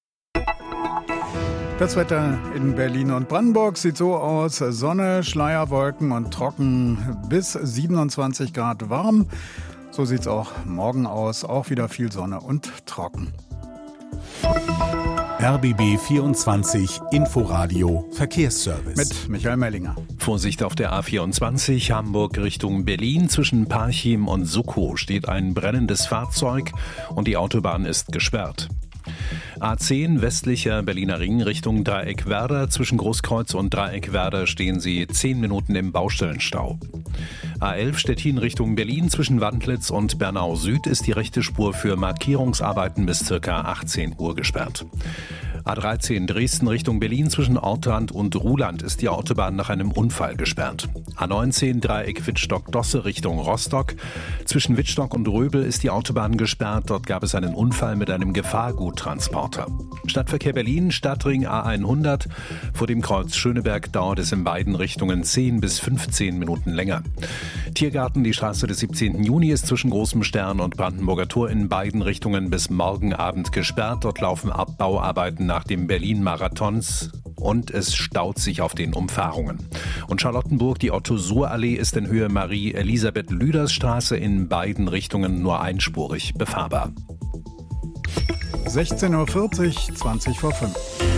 Das Wetter in Berlin und Brandenburg sieht so aus: Sonne, Schleierwolken und trocken, bis siebenundzwanzig Grad warm. So sieht's auch morgen aus, auch wieder viel Sonne und trocken. R B B vierundzwanzig Inforadio Verkehrsservice. Mit Michael Mellinger. Vorsicht auf der A vierundzwanzig Hamburg Richtung Berlin. Zwischen Parchim und Suckow steht ein brennendes Fahrzeug und die Autobahn ist gesperrt. A zehn westlicher Berliner Ring Richtung Dreieckwerder. Zwischen Großkreuz und Dreieckwerder stehen Sie zehn Minuten im Baustellenstau. A elf Stettin Richtung Berlin. Zwischen Wandlitz und Bernau Süd ist die rechte Spur für Markierungsarbeiten bis ca. achtzehn Uhr gesperrt. A dreizehn Dresden Richtung Berlin. Zwischen Ortrand und Ruhland ist die Autobahn nach einem Unfall gesperrt. A neunzehn Dreieck Wittstock-Dosse Richtung Rostock. Zwischen Wittstock und Röbel ist die Autobahn gesperrt. Dort gab es einen Unfall mit einem Gefahrguttransporter. Stadtverkehr Berlin, Stadtring A hundert. Vor dem Kreuz Schöneberg dauert es in beiden Richtungen zehn bis fünfzehn Minuten länger. Tiergarten, die Straße des siebzehnten Juni ist zwischen Großem Stern und Brandenburger Tor in beiden Richtungen bis morgen Abend gesperrt. Dort laufen Abbauarbeiten nach dem Berlin-Marathons und es staut sich auf den Umfahrungen. Und Charlottenburg, die Otto-Suhr-Allee ist in Höhe Marie-Elisabeth-Lüders-Straße in beiden Richtungen nur einspurig befahrbar. sechzehn Uhr vierzig, zwanzig vor fünf.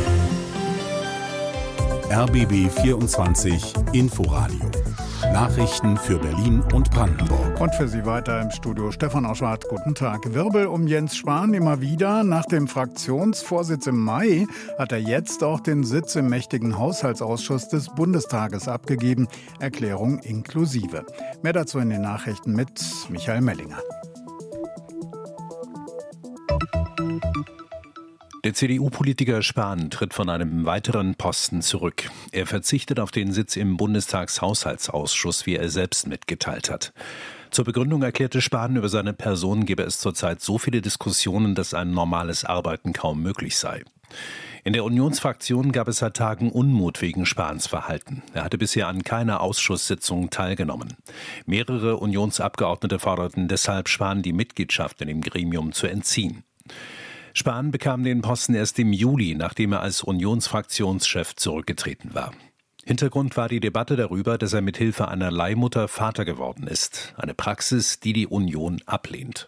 R B B vierundzwanzig Inforadio. Nachrichten für Berlin und Brandenburg. Und für Sie weiter im Studio Stefan Oschwart. Guten Tag. Wirbel um Jens Spahn immer wieder. Nach dem Fraktionsvorsitz im Mai hat er jetzt auch den Sitz im mächtigen Haushaltsausschuss des Bundestages abgegeben. Erklärung inklusive. Mehr dazu in den Nachrichten mit Michael Mellinger. Der C D U-Politiker Spahn tritt von einem weiteren Posten zurück. Er verzichtet auf den Sitz im Bundestagshaushaltsausschuss, wie er selbst mitgeteilt hat. Zur Begründung erklärte Spahn, über seine Person gebe es zurzeit so viele Diskussionen, dass ein normales Arbeiten kaum möglich sei. In der Unionsfraktion gab es seit Tagen Unmut wegen Spahns Verhalten. Er hatte bisher an keiner Ausschusssitzung teilgenommen. Mehrere Unionsabgeordnete forderten deshalb, Spahn die Mitgliedschaft in dem Gremium zu entziehen. Spahn bekam den Posten erst im Juli, nachdem er als Unionsfraktionschef zurückgetreten war. Hintergrund war die Debatte darüber, dass er mit Hilfe einer Leihmutter Vater geworden ist. Eine Praxis, die die Union ablehnt.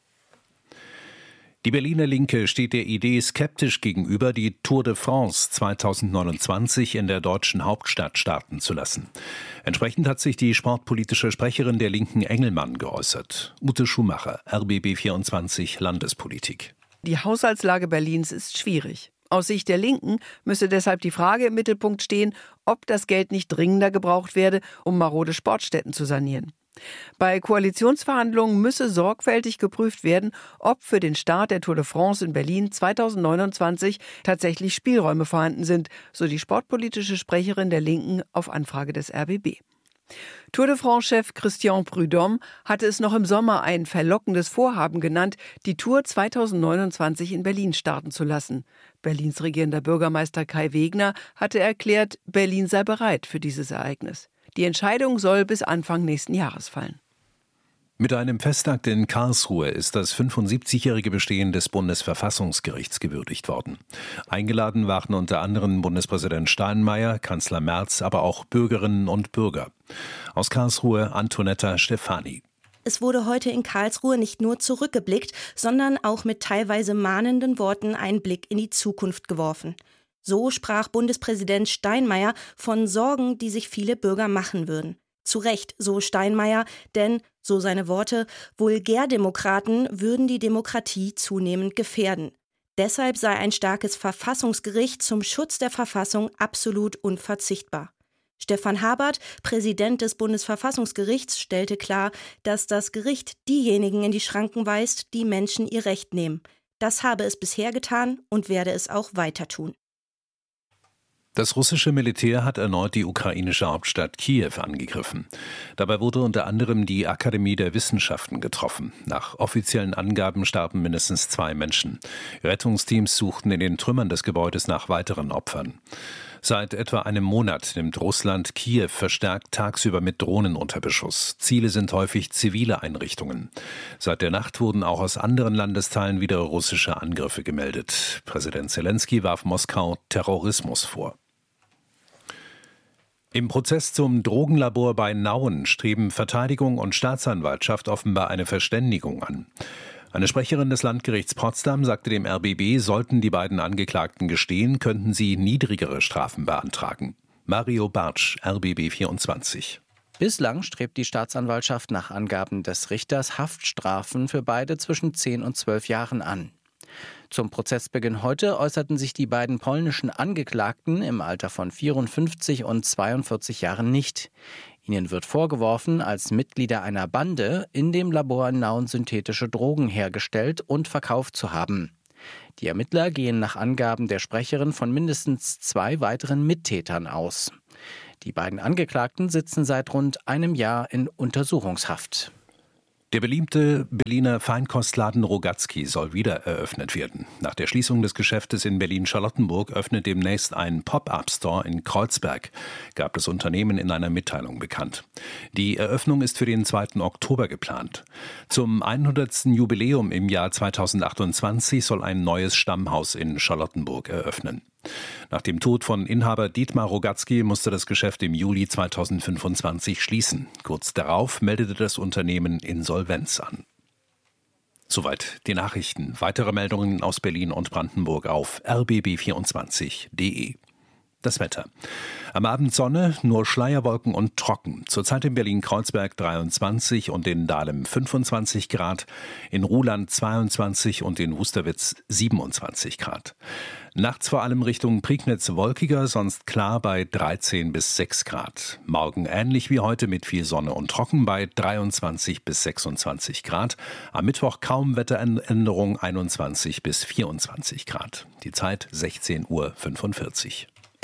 Die Berliner Linke steht der Idee skeptisch gegenüber, die Tour de France zweitausendneunundzwanzig in der deutschen Hauptstadt starten zu lassen. Entsprechend hat sich die sportpolitische Sprecherin der Linken Engelmann geäußert. Ute Schumacher, R B B vierundzwanzig Landespolitik. Die Haushaltslage Berlins ist schwierig. Aus Sicht der Linken müsse deshalb die Frage im Mittelpunkt stehen, ob das Geld nicht dringender gebraucht werde, um marode Sportstätten zu sanieren. Bei Koalitionsverhandlungen müsse sorgfältig geprüft werden, ob für den Start der Tour de France in Berlin zweitausendneunundzwanzig tatsächlich Spielräume vorhanden sind, so die sportpolitische Sprecherin der Linken auf Anfrage des R B B. Tour de France-Chef Christian Prudhomme hatte es noch im Sommer ein verlockendes Vorhaben genannt, die Tour zweitausendneunundzwanzig in Berlin starten zu lassen. Berlins regierender Bürgermeister Kai Wegner hatte erklärt, Berlin sei bereit für dieses Ereignis. Die Entscheidung soll bis Anfang nächsten Jahres fallen. Mit einem Festakt in Karlsruhe ist das fünfundsiebzigjährige Bestehen des Bundesverfassungsgerichts gewürdigt worden. Eingeladen waren unter anderem Bundespräsident Steinmeier, Kanzler Merz, aber auch Bürgerinnen und Bürger. Aus Karlsruhe Antonetta Stefani. Es wurde heute in Karlsruhe nicht nur zurückgeblickt, sondern auch mit teilweise mahnenden Worten einen Blick in die Zukunft geworfen. So sprach Bundespräsident Steinmeier von Sorgen, die sich viele Bürger machen würden. Zu Recht, so Steinmeier, denn, so seine Worte, Vulgärdemokraten würden die Demokratie zunehmend gefährden. Deshalb sei ein starkes Verfassungsgericht zum Schutz der Verfassung absolut unverzichtbar. Stefan Habert, Präsident des Bundesverfassungsgerichts, stellte klar, dass das Gericht diejenigen in die Schranken weist, die Menschen ihr Recht nehmen. Das habe es bisher getan und werde es auch weiter tun. Das russische Militär hat erneut die ukrainische Hauptstadt Kiew angegriffen. Dabei wurde unter anderem die Akademie der Wissenschaften getroffen. Nach offiziellen Angaben starben mindestens zwei Menschen. Rettungsteams suchten in den Trümmern des Gebäudes nach weiteren Opfern. Seit etwa einem Monat nimmt Russland Kiew verstärkt tagsüber mit Drohnen unter Beschuss. Ziele sind häufig zivile Einrichtungen. Seit der Nacht wurden auch aus anderen Landesteilen wieder russische Angriffe gemeldet. Präsident Zelensky warf Moskau Terrorismus vor. Im Prozess zum Drogenlabor bei Nauen streben Verteidigung und Staatsanwaltschaft offenbar eine Verständigung an. Eine Sprecherin des Landgerichts Potsdam sagte dem R B B, sollten die beiden Angeklagten gestehen, könnten sie niedrigere Strafen beantragen. Mario Bartsch, R B B vierundzwanzig. Bislang strebt die Staatsanwaltschaft nach Angaben des Richters Haftstrafen für beide zwischen zehn und zwölf Jahren an. Zum Prozessbeginn heute äußerten sich die beiden polnischen Angeklagten im Alter von vierundfünfzig und zweiundvierzig Jahren nicht. Ihnen wird vorgeworfen, als Mitglieder einer Bande in dem Labor in Nauen synthetische Drogen hergestellt und verkauft zu haben. Die Ermittler gehen nach Angaben der Sprecherin von mindestens zwei weiteren Mittätern aus. Die beiden Angeklagten sitzen seit rund einem Jahr in Untersuchungshaft. Der beliebte Berliner Feinkostladen Rogatski soll wieder eröffnet werden. Nach der Schließung des Geschäftes in Berlin-Charlottenburg öffnet demnächst ein Pop-up-Store in Kreuzberg, gab das Unternehmen in einer Mitteilung bekannt. Die Eröffnung ist für den zweiten Oktober geplant. Zum hundertsten Jubiläum im Jahr zweitausendachtundzwanzig soll ein neues Stammhaus in Charlottenburg eröffnen. Nach dem Tod von Inhaber Dietmar Rogatski musste das Geschäft im Juli zweitausendfünfundzwanzig schließen. Kurz darauf meldete das Unternehmen Insolvenz an. Soweit die Nachrichten. Weitere Meldungen aus Berlin und Brandenburg auf r b b vierundzwanzig punkt d e. Das Wetter. Am Abend Sonne, nur Schleierwolken und trocken. Zurzeit in Berlin-Kreuzberg dreiundzwanzig und in Dahlem fünfundzwanzig Grad, in Ruhland zweiundzwanzig und in Wusterwitz siebenundzwanzig Grad. Nachts vor allem Richtung Prignitz wolkiger, sonst klar bei dreizehn bis sechs Grad. Morgen ähnlich wie heute mit viel Sonne und trocken bei dreiundzwanzig bis sechsundzwanzig Grad. Am Mittwoch kaum Wetteränderung, einundzwanzig bis vierundzwanzig Grad. Die Zeit sechzehn Uhr fünfundvierzig.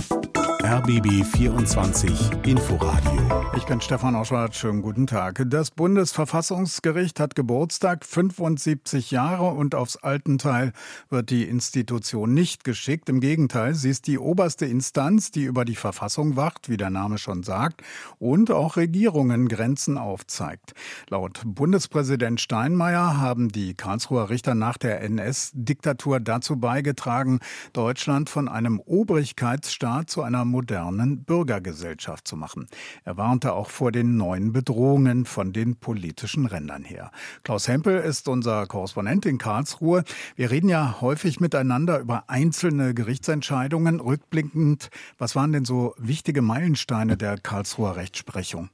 R B B vierundzwanzig Inforadio. Ich bin Stefan Oschwart. Schönen guten Tag. Das Bundesverfassungsgericht hat Geburtstag, fünfundsiebzig Jahre, und aufs Altenteil wird die Institution nicht geschickt. Im Gegenteil, sie ist die oberste Instanz, die über die Verfassung wacht, wie der Name schon sagt, und auch Regierungen Grenzen aufzeigt. Laut Bundespräsident Steinmeier haben die Karlsruher Richter nach der N S-Diktatur dazu beigetragen, Deutschland von einem Obrigkeitsstaat zu einer modernen Bürgergesellschaft zu machen. Er warnte auch vor den neuen Bedrohungen von den politischen Rändern her. Klaus Hempel ist unser Korrespondent in Karlsruhe. Wir reden ja häufig miteinander über einzelne Gerichtsentscheidungen. Rückblickend, was waren denn so wichtige Meilensteine der Karlsruher Rechtsprechung?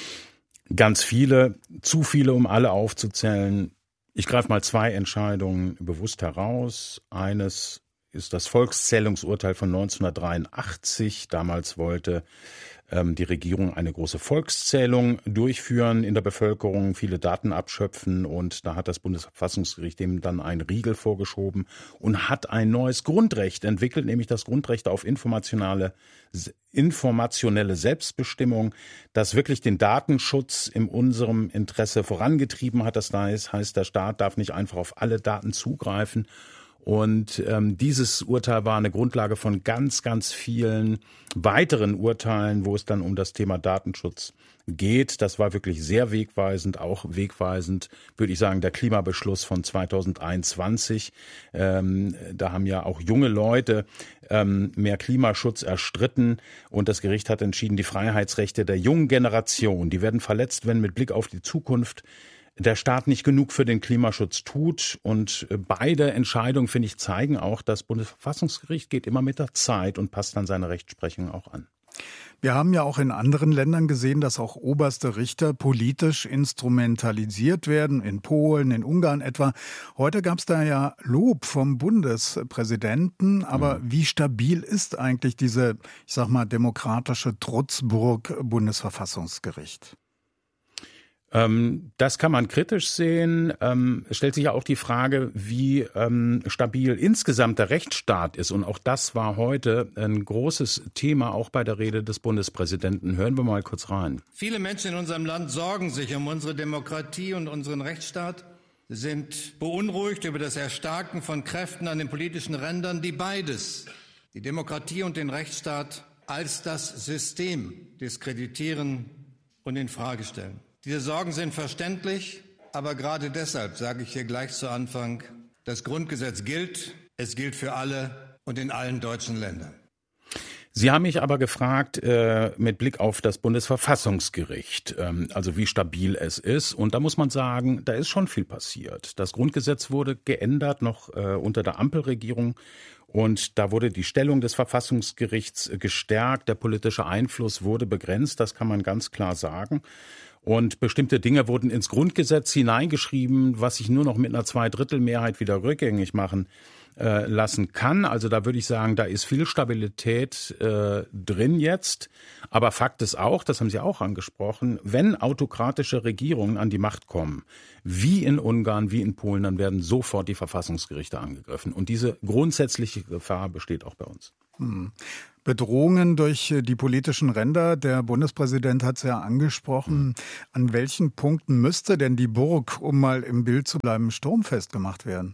Ganz viele, zu viele, um alle aufzuzählen. Ich greife mal zwei Entscheidungen bewusst heraus. Eines ist das Volkszählungsurteil von neunzehnhundertdreiundachtzig. Damals wollte ähm, die Regierung eine große Volkszählung durchführen in der Bevölkerung, viele Daten abschöpfen, und da hat das Bundesverfassungsgericht dem dann einen Riegel vorgeschoben und hat ein neues Grundrecht entwickelt, nämlich das Grundrecht auf informationelle, informationelle Selbstbestimmung, das wirklich den Datenschutz in unserem Interesse vorangetrieben hat. Das heißt, der Staat darf nicht einfach auf alle Daten zugreifen. Und ähm, dieses Urteil war eine Grundlage von ganz, ganz vielen weiteren Urteilen, wo es dann um das Thema Datenschutz geht. Das war wirklich sehr wegweisend, auch wegweisend, würde ich sagen, der Klimabeschluss von zweitausendeinundzwanzig. Ähm, da haben ja auch junge Leute ähm, mehr Klimaschutz erstritten, und das Gericht hat entschieden, die Freiheitsrechte der jungen Generation, die werden verletzt, wenn mit Blick auf die Zukunft der Staat nicht genug für den Klimaschutz tut. Und beide Entscheidungen, finde ich, zeigen auch, das Bundesverfassungsgericht geht immer mit der Zeit und passt dann seine Rechtsprechung auch an. Wir haben ja auch in anderen Ländern gesehen, dass auch oberste Richter politisch instrumentalisiert werden, in Polen, in Ungarn etwa. Heute gab es da ja Lob vom Bundespräsidenten, aber mhm. wie stabil ist eigentlich diese, ich sag mal, demokratische Trutzburg Bundesverfassungsgericht? Das kann man kritisch sehen. Es stellt sich ja auch die Frage, wie stabil insgesamt der Rechtsstaat ist. Und auch das war heute ein großes Thema, auch bei der Rede des Bundespräsidenten. Hören wir mal kurz rein. Viele Menschen in unserem Land sorgen sich um unsere Demokratie und unseren Rechtsstaat, sind beunruhigt über das Erstarken von Kräften an den politischen Rändern, die beides, die Demokratie und den Rechtsstaat, als das System diskreditieren und in Frage stellen. Diese Sorgen sind verständlich, aber gerade deshalb sage ich hier gleich zu Anfang, das Grundgesetz gilt, es gilt für alle und in allen deutschen Ländern. Sie haben mich aber gefragt äh, mit Blick auf das Bundesverfassungsgericht, ähm, also wie stabil es ist. Und da muss man sagen, da ist schon viel passiert. Das Grundgesetz wurde geändert, noch äh, unter der Ampelregierung. Und da wurde die Stellung des Verfassungsgerichts gestärkt. Der politische Einfluss wurde begrenzt, das kann man ganz klar sagen. Und bestimmte Dinge wurden ins Grundgesetz hineingeschrieben, was sich nur noch mit einer Zweidrittelmehrheit wieder rückgängig machen äh, lassen kann. Also da würde ich sagen, da ist viel Stabilität äh, drin jetzt. Aber Fakt ist auch, das haben Sie auch angesprochen, wenn autokratische Regierungen an die Macht kommen, wie in Ungarn, wie in Polen, dann werden sofort die Verfassungsgerichte angegriffen. Und diese grundsätzliche Gefahr besteht auch bei uns. Hm. Bedrohungen durch die politischen Ränder. Der Bundespräsident hat es ja angesprochen. An welchen Punkten müsste denn die Burg, um mal im Bild zu bleiben, sturmfest gemacht werden?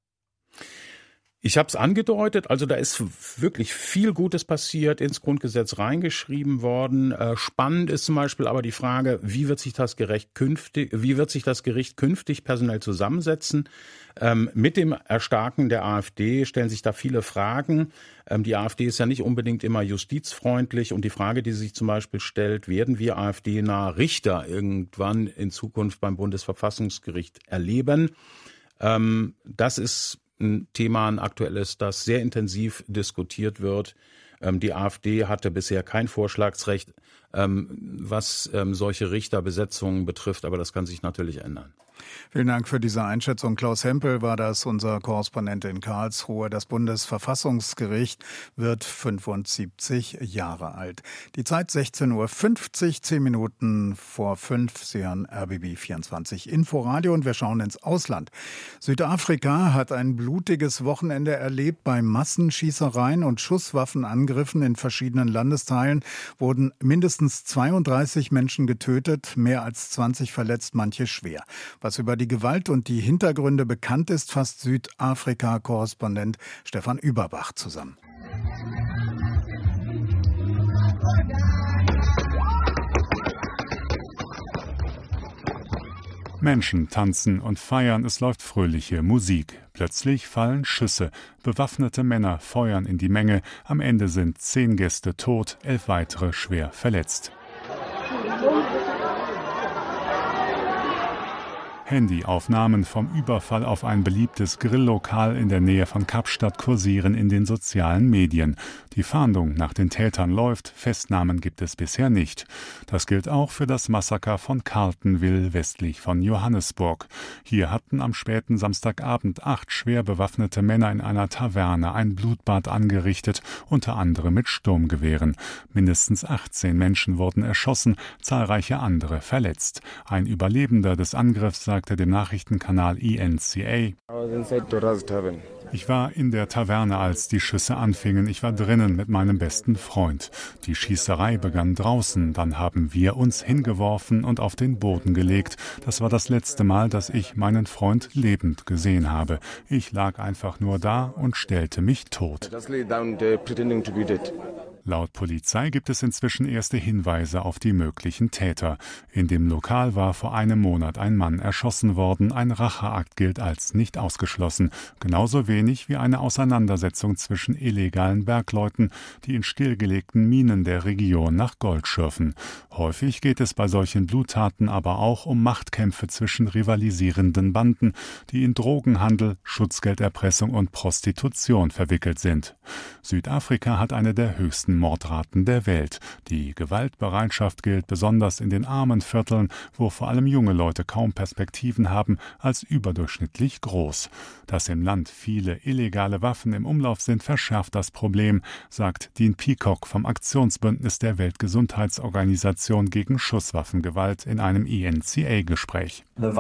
Ich habe es angedeutet, also da ist wirklich viel Gutes passiert, ins Grundgesetz reingeschrieben worden. Äh, spannend ist zum Beispiel aber die Frage, wie wird sich das Gericht künftig, wie wird sich das Gericht künftig personell zusammensetzen? Ähm, mit dem Erstarken der AfD stellen sich da viele Fragen. Ähm, die AfD ist ja nicht unbedingt immer justizfreundlich und die Frage, die sich zum Beispiel stellt, werden wir AfD-nahe Richter irgendwann in Zukunft beim Bundesverfassungsgericht erleben? Ähm, das ist ein Thema, ein aktuelles, das sehr intensiv diskutiert wird. Ähm, die AfD hatte bisher kein Vorschlagsrecht, ähm, was ähm, solche Richterbesetzungen betrifft, aber das kann sich natürlich ändern. Vielen Dank für diese Einschätzung. Klaus Hempel war das, unser Korrespondent in Karlsruhe. Das Bundesverfassungsgericht wird fünfundsiebzig Jahre alt. Die Zeit sechzehn Uhr fünfzig, zehn Minuten vor fünf. Sie hören R B B vierundzwanzig Inforadio und wir schauen ins Ausland. Südafrika hat ein blutiges Wochenende erlebt. Bei Massenschießereien und Schusswaffenangriffen in verschiedenen Landesteilen wurden mindestens zweiunddreißig Menschen getötet, mehr als zwanzig verletzt, manche schwer. Was über die Gewalt und die Hintergründe bekannt ist, fasst Südafrika-Korrespondent Stefan Überbach zusammen. Menschen tanzen und feiern, es läuft fröhliche Musik. Plötzlich fallen Schüsse. Bewaffnete Männer feuern in die Menge. Am Ende sind zehn Gäste tot, elf weitere schwer verletzt. Handyaufnahmen vom Überfall auf ein beliebtes Grilllokal in der Nähe von Kapstadt kursieren in den sozialen Medien. Die Fahndung nach den Tätern läuft, Festnahmen gibt es bisher nicht. Das gilt auch für das Massaker von Carltonville westlich von Johannesburg. Hier hatten am späten Samstagabend acht schwer bewaffnete Männer in einer Taverne ein Blutbad angerichtet, unter anderem mit Sturmgewehren. Mindestens achtzehn Menschen wurden erschossen, zahlreiche andere verletzt. Ein Überlebender des Angriffs sagt, sagte dem Nachrichtenkanal E N C A: Ich war in der Taverne, als die Schüsse anfingen. Ich war drinnen mit meinem besten Freund. Die Schießerei begann draußen. Dann haben wir uns hingeworfen und auf den Boden gelegt. Das war das letzte Mal, dass ich meinen Freund lebend gesehen habe. Ich lag einfach nur da und stellte mich tot. Laut Polizei gibt es inzwischen erste Hinweise auf die möglichen Täter. In dem Lokal war vor einem Monat ein Mann erschossen worden. Ein Racheakt gilt als nicht ausgeschlossen. Genauso wenig wie eine Auseinandersetzung zwischen illegalen Bergleuten, die in stillgelegten Minen der Region nach Gold schürfen. Häufig geht es bei solchen Bluttaten aber auch um Machtkämpfe zwischen rivalisierenden Banden, die in Drogenhandel, Schutzgelderpressung und Prostitution verwickelt sind. Südafrika hat eine der höchsten Mordraten der Welt. Die Gewaltbereitschaft gilt besonders in den armen Vierteln, wo vor allem junge Leute kaum Perspektiven haben, als überdurchschnittlich groß. Dass im Land viele illegale Waffen im Umlauf sind, verschärft das Problem, sagt Dean Peacock vom Aktionsbündnis der Weltgesundheitsorganisation gegen Schusswaffengewalt in einem E N C A-Gespräch. Die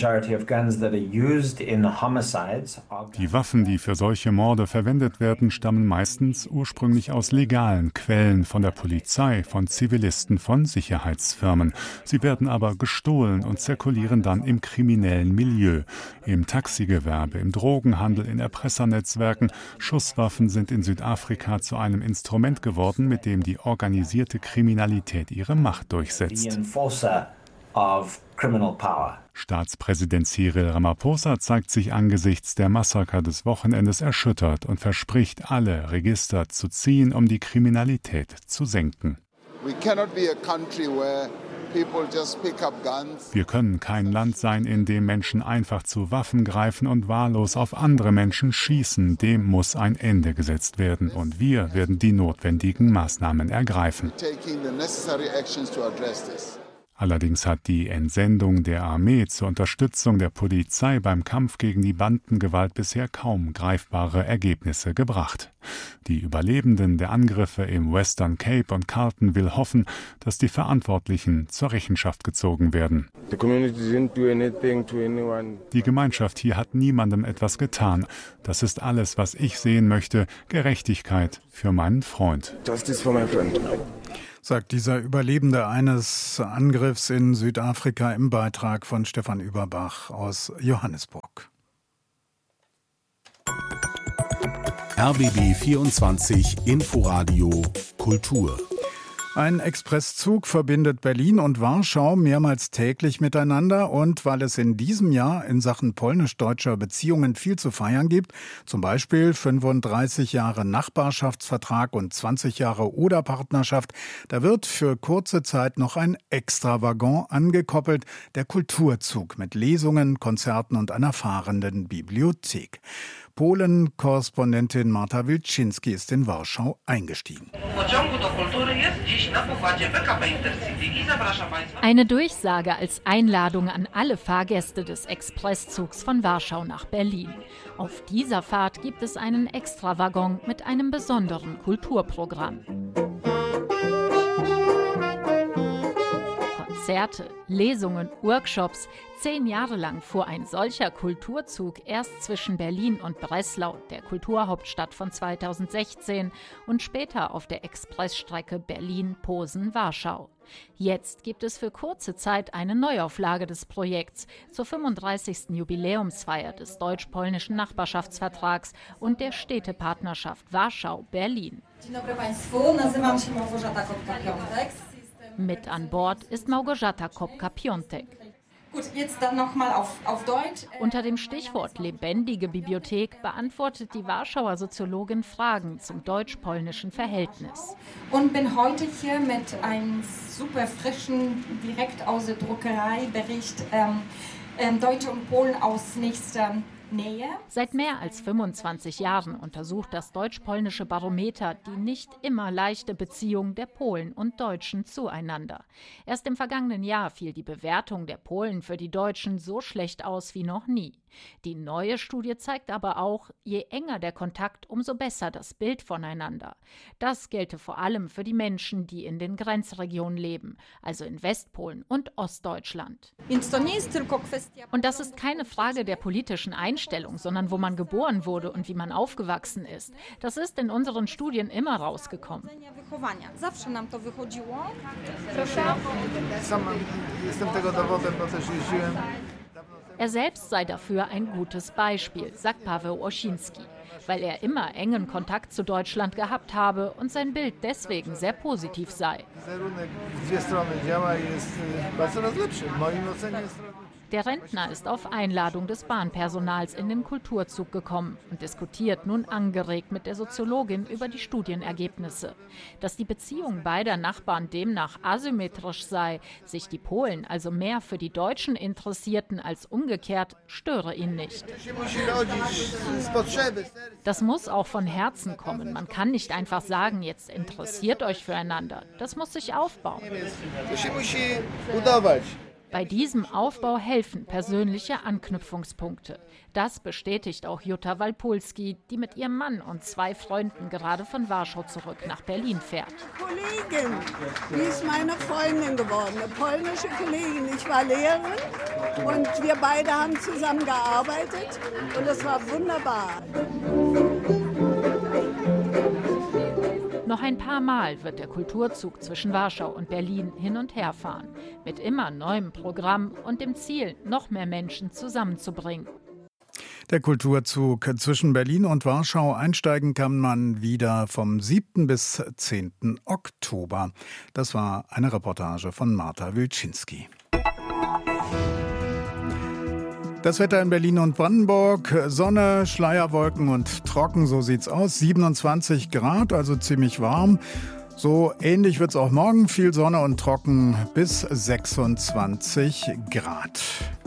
Waffen, die für solche Morde verwendet werden, stammen meistens ursprünglich aus legalen Quellen, von der Polizei, von Zivilisten, von Sicherheitsfirmen. Sie werden aber gestohlen und zirkulieren dann im kriminellen Milieu, im Taxigewerbe, im Drogenhandel, in Erpressernetzwerken. Schusswaffen sind in Südafrika zu einem Instrument geworden, mit dem die organisierte Kriminalität ihre Macht durchsetzt. Staatspräsident Cyril Ramaphosa zeigt sich angesichts der Massaker des Wochenendes erschüttert und verspricht, alle Register zu ziehen, um die Kriminalität zu senken. Wir können kein Land sein, in dem Menschen einfach zu Waffen greifen und wahllos auf andere Menschen schießen. Dem muss ein Ende gesetzt werden und wir werden die notwendigen Maßnahmen ergreifen. Allerdings hat die Entsendung der Armee zur Unterstützung der Polizei beim Kampf gegen die Bandengewalt bisher kaum greifbare Ergebnisse gebracht. Die Überlebenden der Angriffe im Western Cape und Carletonville hoffen, dass die Verantwortlichen zur Rechenschaft gezogen werden. Die Gemeinschaft hier hat niemandem etwas getan. Das ist alles, was ich sehen möchte. Gerechtigkeit für meinen Freund. Justice for my friend. Sagt dieser Überlebende eines Angriffs in Südafrika im Beitrag von Stefan Überbach aus Johannesburg. R B B vierundzwanzig Inforadio Kultur. Ein Expresszug verbindet Berlin und Warschau mehrmals täglich miteinander und weil es in diesem Jahr in Sachen polnisch-deutscher Beziehungen viel zu feiern gibt, zum Beispiel fünfunddreißig Jahre Nachbarschaftsvertrag und zwanzig Jahre Oder-Partnerschaft, da wird für kurze Zeit noch ein Extrawaggon angekoppelt, der Kulturzug mit Lesungen, Konzerten und einer fahrenden Bibliothek. Polen-Korrespondentin Marta Wilczynski ist in Warschau eingestiegen. Eine Durchsage als Einladung an alle Fahrgäste des Expresszugs von Warschau nach Berlin. Auf dieser Fahrt gibt es einen Extrawaggon mit einem besonderen Kulturprogramm. Konzerte, Lesungen, Workshops. Zehn Jahre lang fuhr ein solcher Kulturzug erst zwischen Berlin und Breslau, der Kulturhauptstadt von zweitausendsechzehn, und später auf der Expressstrecke Berlin-Posen-Warschau. Jetzt gibt es für kurze Zeit eine Neuauflage des Projekts zur fünfunddreißigsten Jubiläumsfeier des deutsch-polnischen Nachbarschaftsvertrags und der Städtepartnerschaft Warschau-Berlin. Dzień dobry Państwu, nazywam się Małgorzata Kopka-Piątek. Mit an Bord ist Małgorzata Kopka-Piątek. Gut, jetzt dann noch mal auf, auf Deutsch. Unter dem Stichwort lebendige Bibliothek beantwortet die Warschauer Soziologin Fragen zum deutsch-polnischen Verhältnis. Und bin heute hier mit einem super frischen, direkt aus der Druckerei Bericht ähm, ähm, Deutsche und Polen aus nächster Nähe. Seit mehr als fünfundzwanzig Jahren untersucht das deutsch-polnische Barometer die nicht immer leichte Beziehung der Polen und Deutschen zueinander. Erst im vergangenen Jahr fiel die Bewertung der Polen für die Deutschen so schlecht aus wie noch nie. Die neue Studie zeigt aber auch, je enger der Kontakt, umso besser das Bild voneinander. Das gelte vor allem für die Menschen, die in den Grenzregionen leben, also in Westpolen und Ostdeutschland. Und das ist keine Frage der politischen Einstellung, sondern wo man geboren wurde und wie man aufgewachsen ist. Das ist in unseren Studien immer rausgekommen. Er selbst sei dafür ein gutes Beispiel, sagt Paweł Osinski, weil er immer engen Kontakt zu Deutschland gehabt habe und sein Bild deswegen sehr positiv sei. Der Rentner ist auf Einladung des Bahnpersonals in den Kulturzug gekommen und diskutiert nun angeregt mit der Soziologin über die Studienergebnisse. Dass die Beziehung beider Nachbarn demnach asymmetrisch sei, sich die Polen also mehr für die Deutschen interessierten als umgekehrt, störe ihn nicht. Das muss auch von Herzen kommen. Man kann nicht einfach sagen, jetzt interessiert euch füreinander. Das muss sich aufbauen. Bei diesem Aufbau helfen persönliche Anknüpfungspunkte. Das bestätigt auch Jutta Walpolski, die mit ihrem Mann und zwei Freunden gerade von Warschau zurück nach Berlin fährt. Kollegin, die ist meine Freundin geworden, eine polnische Kollegin. Ich war Lehrerin und wir beide haben zusammen gearbeitet und es war wunderbar. Noch ein paar Mal wird der Kulturzug zwischen Warschau und Berlin hin und her fahren, mit immer neuem Programm und dem Ziel, noch mehr Menschen zusammenzubringen. Der Kulturzug zwischen Berlin und Warschau, einsteigen kann man wieder vom siebten bis zehnten Oktober. Das war eine Reportage von Marta Wilczynski. Das Wetter in Berlin und Brandenburg, Sonne, Schleierwolken und trocken, so sieht's aus. siebenundzwanzig Grad, also ziemlich warm. So ähnlich wird's auch morgen, viel Sonne und trocken bis sechsundzwanzig Grad.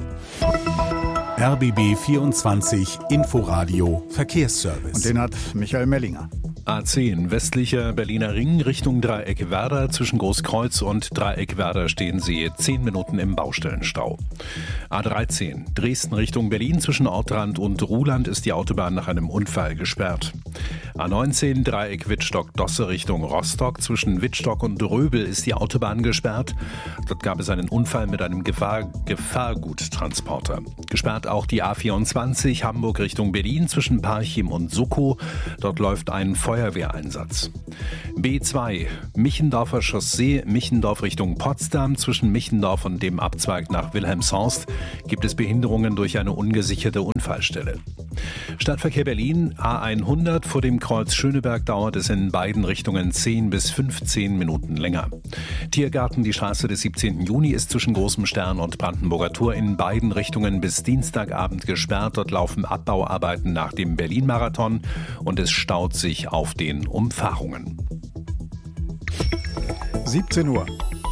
R B B vierundzwanzig Inforadio Verkehrsservice. Und den hat Michael Mellinger. A zehn, westlicher Berliner Ring Richtung Dreieck Werder. Zwischen Großkreuz und Dreieck Werder stehen Sie zehn Minuten im Baustellenstau. A dreizehn, Dresden Richtung Berlin. Zwischen Ortrand und Ruhland ist die Autobahn nach einem Unfall gesperrt. A neunzehn, Dreieck Wittstock-Dosse Richtung Rostock. Zwischen Wittstock und Röbel ist die Autobahn gesperrt. Dort gab es einen Unfall mit einem Gefahr- Gefahrguttransporter. Gesperrt auch die A vierundzwanzig, Hamburg Richtung Berlin. Zwischen Parchim und Suckow. Dort läuft ein Feuerwehreinsatz. B zwei, Michendorfer Chaussee, Michendorf Richtung Potsdam. Zwischen Michendorf und dem Abzweig nach Wilhelmshorst gibt es Behinderungen durch eine ungesicherte Unfallstelle. Stadtverkehr Berlin, A hundert, vor dem Kreuz Schöneberg dauert es in beiden Richtungen zehn bis fünfzehn Minuten länger. Tiergarten, die Straße des siebzehnten Juni, ist zwischen Großem Stern und Brandenburger Tor in beiden Richtungen bis Dienstagabend gesperrt. Dort laufen Abbauarbeiten nach dem Berlin-Marathon und es staut sich auf den Umfahrungen. siebzehn Uhr.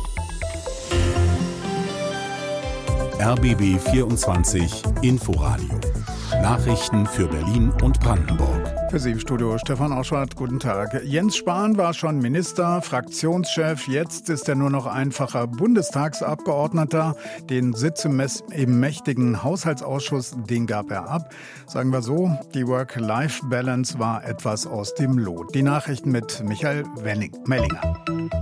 R B B vierundzwanzig Inforadio. Nachrichten für Berlin und Brandenburg. Für Sie im Studio Stefan Auschwart, guten Tag. Jens Spahn war schon Minister, Fraktionschef, jetzt ist er nur noch einfacher Bundestagsabgeordneter. Den Sitz im, im mächtigen Haushaltsausschuss, den gab er ab. Sagen wir so, die Work-Life-Balance war etwas aus dem Lot. Die Nachrichten mit Michael Wenning, Mellinger.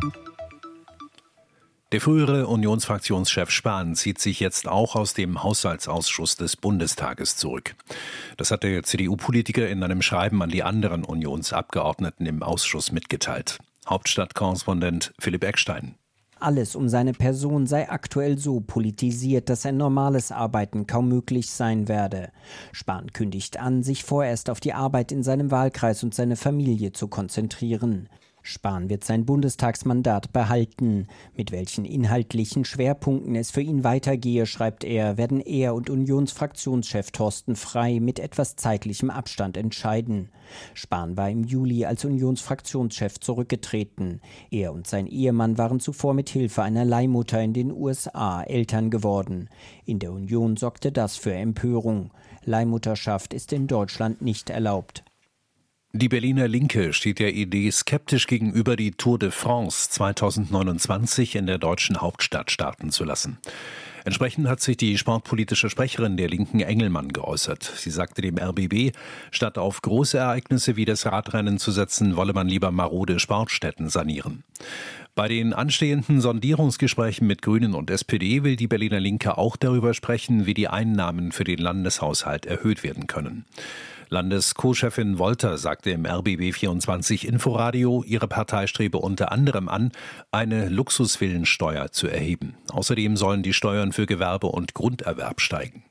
Der frühere Unionsfraktionschef Spahn zieht sich jetzt auch aus dem Haushaltsausschuss des Bundestages zurück. Das hat der C D U-Politiker in einem Schreiben an die anderen Unionsabgeordneten im Ausschuss mitgeteilt. Hauptstadtkorrespondent Philipp Eckstein. Alles um seine Person sei aktuell so politisiert, dass ein normales Arbeiten kaum möglich sein werde. Spahn kündigt an, sich vorerst auf die Arbeit in seinem Wahlkreis und seine Familie zu konzentrieren. Spahn wird sein Bundestagsmandat behalten. Mit welchen inhaltlichen Schwerpunkten es für ihn weitergehe, schreibt er, werden er und Unionsfraktionschef Thorsten Frey mit etwas zeitlichem Abstand entscheiden. Spahn war im Juli als Unionsfraktionschef zurückgetreten. Er und sein Ehemann waren zuvor mit Hilfe einer Leihmutter in den U S A Eltern geworden. In der Union sorgte das für Empörung. Leihmutterschaft ist in Deutschland nicht erlaubt. Die Berliner Linke steht der Idee skeptisch gegenüber, die Tour de France zweitausendneunundzwanzig in der deutschen Hauptstadt starten zu lassen. Entsprechend hat sich die sportpolitische Sprecherin der Linken Engelmann geäußert. Sie sagte dem R B B, statt auf große Ereignisse wie das Radrennen zu setzen, wolle man lieber marode Sportstätten sanieren. Bei den anstehenden Sondierungsgesprächen mit Grünen und S P D will die Berliner Linke auch darüber sprechen, wie die Einnahmen für den Landeshaushalt erhöht werden können. Landes-Co-Chefin Wolter sagte im R B B vierundzwanzig Inforadio, ihre Partei strebe unter anderem an, eine Luxusvillensteuer zu erheben. Außerdem sollen die Steuern für Gewerbe und Grunderwerb steigen.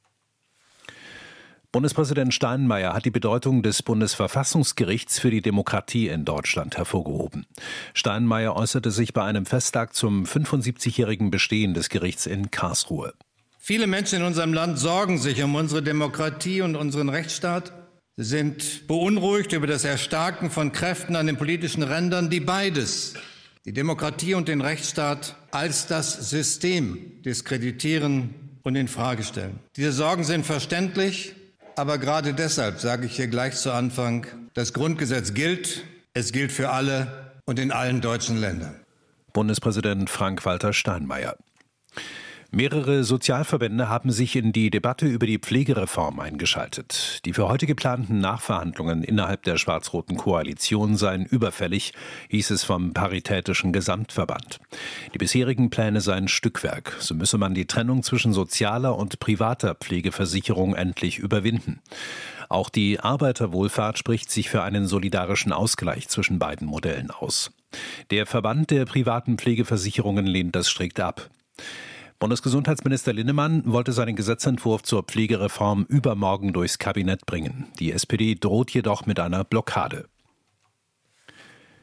Bundespräsident Steinmeier hat die Bedeutung des Bundesverfassungsgerichts für die Demokratie in Deutschland hervorgehoben. Steinmeier äußerte sich bei einem Festtag zum fünfundsiebzigjährigen Bestehen des Gerichts in Karlsruhe. Viele Menschen in unserem Land sorgen sich um unsere Demokratie und unseren Rechtsstaat. Sie sind beunruhigt über das Erstarken von Kräften an den politischen Rändern, die beides, die Demokratie und den Rechtsstaat, als das System diskreditieren und in Frage stellen. Diese Sorgen sind verständlich, aber gerade deshalb sage ich hier gleich zu Anfang, das Grundgesetz gilt, es gilt für alle und in allen deutschen Ländern. Bundespräsident Frank-Walter Steinmeier. Mehrere Sozialverbände haben sich in die Debatte über die Pflegereform eingeschaltet. Die für heute geplanten Nachverhandlungen innerhalb der schwarz-roten Koalition seien überfällig, hieß es vom Paritätischen Gesamtverband. Die bisherigen Pläne seien Stückwerk. So müsse man die Trennung zwischen sozialer und privater Pflegeversicherung endlich überwinden. Auch die Arbeiterwohlfahrt spricht sich für einen solidarischen Ausgleich zwischen beiden Modellen aus. Der Verband der privaten Pflegeversicherungen lehnt das strikt ab. Bundesgesundheitsminister Linnemann wollte seinen Gesetzentwurf zur Pflegereform übermorgen durchs Kabinett bringen. Die S P D droht jedoch mit einer Blockade.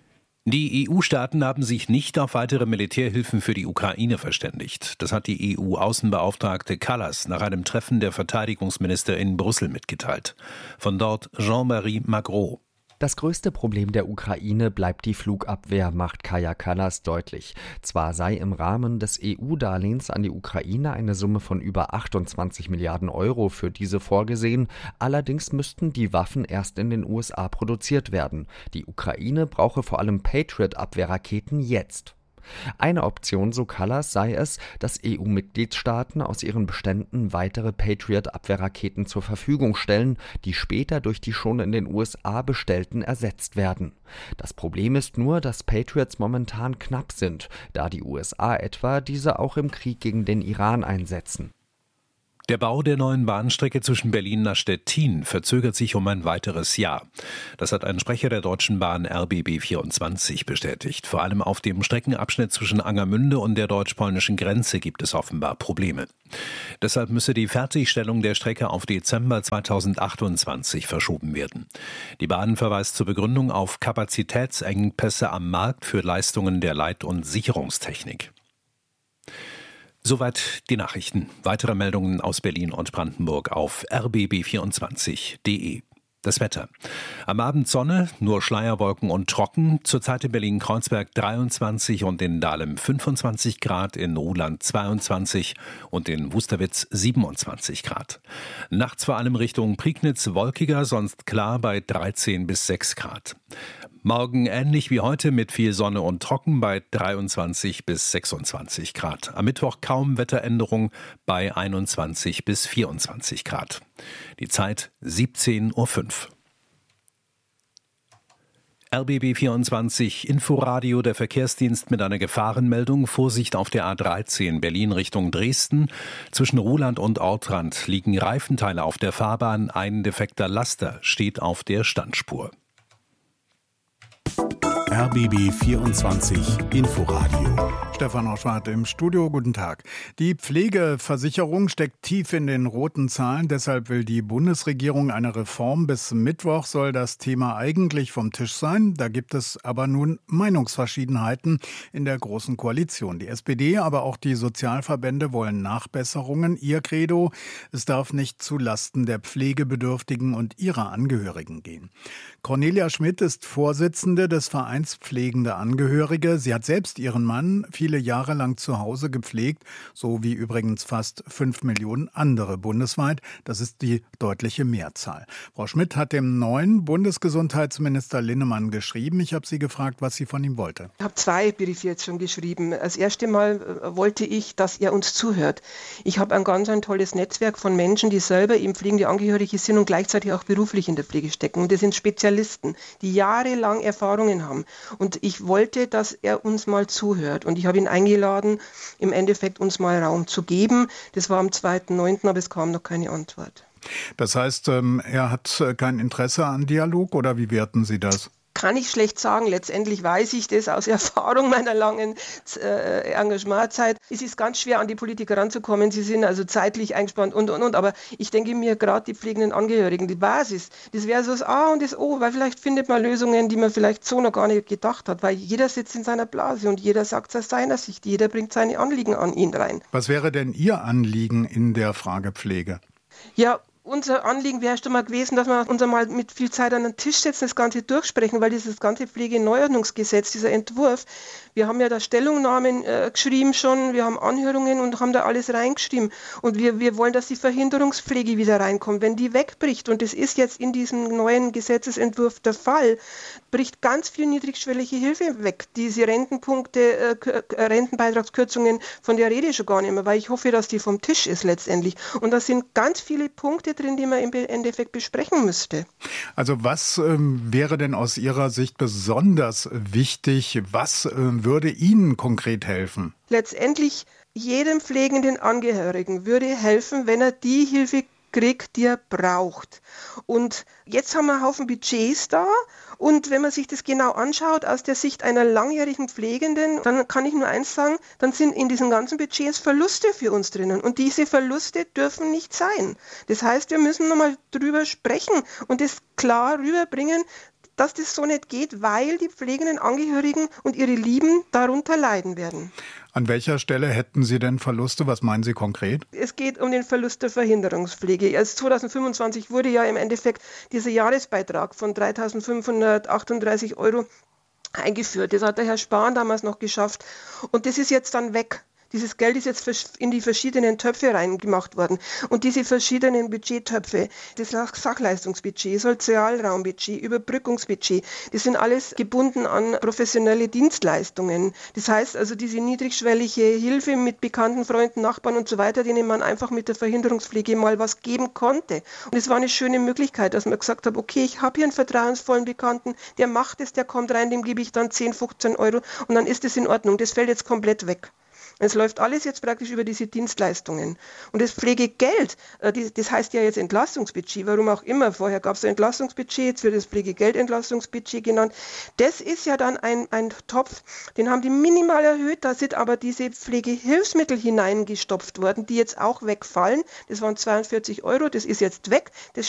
Die E U-Staaten haben sich nicht auf weitere Militärhilfen für die Ukraine verständigt. Das hat die E U-Außenbeauftragte Kallas nach einem Treffen der Verteidigungsminister in Brüssel mitgeteilt. Von dort Jean-Marie Magro. Das größte Problem der Ukraine bleibt die Flugabwehr, macht Kaja Kallas deutlich. Zwar sei im Rahmen des E U-Darlehens an die Ukraine eine Summe von über achtundzwanzig Milliarden Euro für diese vorgesehen, allerdings müssten die Waffen erst in den U S A produziert werden. Die Ukraine brauche vor allem Patriot-Abwehrraketen jetzt. Eine Option, so Kallas, sei es, dass E U-Mitgliedstaaten aus ihren Beständen weitere Patriot-Abwehrraketen zur Verfügung stellen, die später durch die schon in den U S A bestellten ersetzt werden. Das Problem ist nur, dass Patriots momentan knapp sind, da die U S A etwa diese auch im Krieg gegen den Iran einsetzen. Der Bau der neuen Bahnstrecke zwischen Berlin nach Stettin verzögert sich um ein weiteres Jahr. Das hat ein Sprecher der Deutschen Bahn R B B vierundzwanzig bestätigt. Vor allem auf dem Streckenabschnitt zwischen Angermünde und der deutsch-polnischen Grenze gibt es offenbar Probleme. Deshalb müsse die Fertigstellung der Strecke auf Dezember zweitausendachtundzwanzig verschoben werden. Die Bahn verweist zur Begründung auf Kapazitätsengpässe am Markt für Leistungen der Leit- und Sicherungstechnik. Soweit die Nachrichten. Weitere Meldungen aus Berlin und Brandenburg auf r b b vierundzwanzig punkt d e. Das Wetter. Am Abend Sonne, nur Schleierwolken und trocken. Zurzeit in Berlin-Kreuzberg dreiundzwanzig und in Dahlem fünfundzwanzig Grad, in Ruhland zweiundzwanzig und in Wusterwitz siebenundzwanzig Grad. Nachts vor allem Richtung Prignitz wolkiger, sonst klar bei dreizehn bis sechs Grad. Morgen ähnlich wie heute mit viel Sonne und trocken bei dreiundzwanzig bis sechsundzwanzig Grad. Am Mittwoch kaum Wetteränderung bei einundzwanzig bis vierundzwanzig Grad. Die Zeit siebzehn Uhr fünf. R B B vierundzwanzig Inforadio, der Verkehrsdienst mit einer Gefahrenmeldung. Vorsicht auf der A dreizehn Berlin Richtung Dresden. Zwischen Ruhland und Ortrand liegen Reifenteile auf der Fahrbahn. Ein defekter Laster steht auf der Standspur. R B B vierundzwanzig Inforadio. Stefan Oschwart im Studio, guten Tag. Die Pflegeversicherung steckt tief in den roten Zahlen, deshalb will die Bundesregierung eine Reform. Bis Mittwoch soll das Thema eigentlich vom Tisch sein. Da gibt es aber nun Meinungsverschiedenheiten in der Großen Koalition. Die S P D, aber auch die Sozialverbände wollen Nachbesserungen. Ihr Credo, es darf nicht zu Lasten der Pflegebedürftigen und ihrer Angehörigen gehen. Cornelia Schmidt ist Vorsitzende des Vereins Pflegende Angehörige. Sie hat selbst ihren Mann viele Jahre lang zu Hause gepflegt, so wie übrigens fast fünf Millionen andere bundesweit. Das ist die deutliche Mehrzahl. Frau Schmidt hat dem neuen Bundesgesundheitsminister Linnemann geschrieben. Ich habe sie gefragt, was sie von ihm wollte. Ich habe zwei Briefe jetzt schon geschrieben. Das erste Mal wollte ich, dass er uns zuhört. Ich habe ein ganz ein tolles Netzwerk von Menschen, die selber eben pflegende Angehörige sind und gleichzeitig auch beruflich in der Pflege stecken. Und das sind Spezialisten, die jahrelang Erfahrungen haben. Und ich wollte, dass er uns mal zuhört. Und ich habe ihn eingeladen, im Endeffekt uns mal Raum zu geben. Das war am zweiten neunten, aber es kam noch keine Antwort. Das heißt, er hat kein Interesse an Dialog oder wie werten Sie das? Kann ich schlecht sagen. Letztendlich weiß ich das aus Erfahrung meiner langen äh, Engagementzeit. Es ist ganz schwer, an die Politiker ranzukommen. Sie sind also zeitlich eingespannt und, und, und. Aber ich denke mir, gerade die pflegenden Angehörigen, die Basis, das wäre so das A und das O, weil vielleicht findet man Lösungen, die man vielleicht so noch gar nicht gedacht hat. Weil jeder sitzt in seiner Blase und jeder sagt es aus seiner Sicht. Jeder bringt seine Anliegen an ihn rein. Was wäre denn Ihr Anliegen in der Frage Pflege? Ja, unser Anliegen wäre schon mal gewesen, dass wir uns einmal mit viel Zeit an den Tisch setzen, das Ganze durchsprechen, weil dieses ganze Pflegeneuordnungsgesetz, dieser Entwurf, wir haben ja da Stellungnahmen äh, geschrieben schon, wir haben Anhörungen und haben da alles reingeschrieben. Und wir, wir wollen, dass die Verhinderungspflege wieder reinkommt. Wenn die wegbricht, und das ist jetzt in diesem neuen Gesetzesentwurf der Fall, bricht ganz viel niedrigschwellige Hilfe weg. Diese Rentenpunkte, äh, Rentenbeitragskürzungen, von der rede ich schon gar nicht mehr, weil ich hoffe, dass die vom Tisch ist letztendlich. Und da sind ganz viele Punkte drin, die man im Endeffekt besprechen müsste. Also was ähm, wäre denn aus Ihrer Sicht besonders wichtig? Was ähm, würde Ihnen konkret helfen? Letztendlich jedem pflegenden Angehörigen würde helfen, wenn er die Hilfe kriegt, die er braucht. Und jetzt haben wir einen Haufen Budgets da. Und wenn man sich das genau anschaut, aus der Sicht einer langjährigen Pflegenden, dann kann ich nur eins sagen, dann sind in diesen ganzen Budgets Verluste für uns drinnen. Und diese Verluste dürfen nicht sein. Das heißt, wir müssen nochmal drüber sprechen und das klar rüberbringen. dass das so nicht geht, weil die pflegenden Angehörigen und ihre Lieben darunter leiden werden. An welcher Stelle hätten Sie denn Verluste? Was meinen Sie konkret? Es geht um den Verlust der Verhinderungspflege. Also zweitausendfünfundzwanzig wurde ja im Endeffekt dieser Jahresbeitrag von dreitausendfünfhundertachtunddreißig Euro eingeführt. Das hat der Herr Spahn damals noch geschafft. Und das ist jetzt dann weg. Dieses Geld ist jetzt in die verschiedenen Töpfe reingemacht worden. Und diese verschiedenen Budgettöpfe, das Sachleistungsbudget, Sozialraumbudget, Überbrückungsbudget, das sind alles gebunden an professionelle Dienstleistungen. Das heißt also, diese niedrigschwellige Hilfe mit bekannten Freunden, Nachbarn und so weiter, denen man einfach mit der Verhinderungspflege mal was geben konnte. Und es war eine schöne Möglichkeit, dass man gesagt hat, okay, ich habe hier einen vertrauensvollen Bekannten, der macht es, der kommt rein, dem gebe ich dann zehn, fünfzehn Euro und dann ist es in Ordnung. Das fällt jetzt komplett weg. Es läuft alles jetzt praktisch über diese Dienstleistungen. Und das Pflegegeld, das heißt ja jetzt Entlastungsbudget, warum auch immer. Vorher gab es ein Entlastungsbudget, jetzt wird das Pflegegeld-Entlastungsbudget genannt. Das ist ja dann ein, ein Topf, den haben die minimal erhöht, da sind aber diese Pflegehilfsmittel hineingestopft worden, die jetzt auch wegfallen. Das waren zweiundvierzig Euro, das ist jetzt weg. Das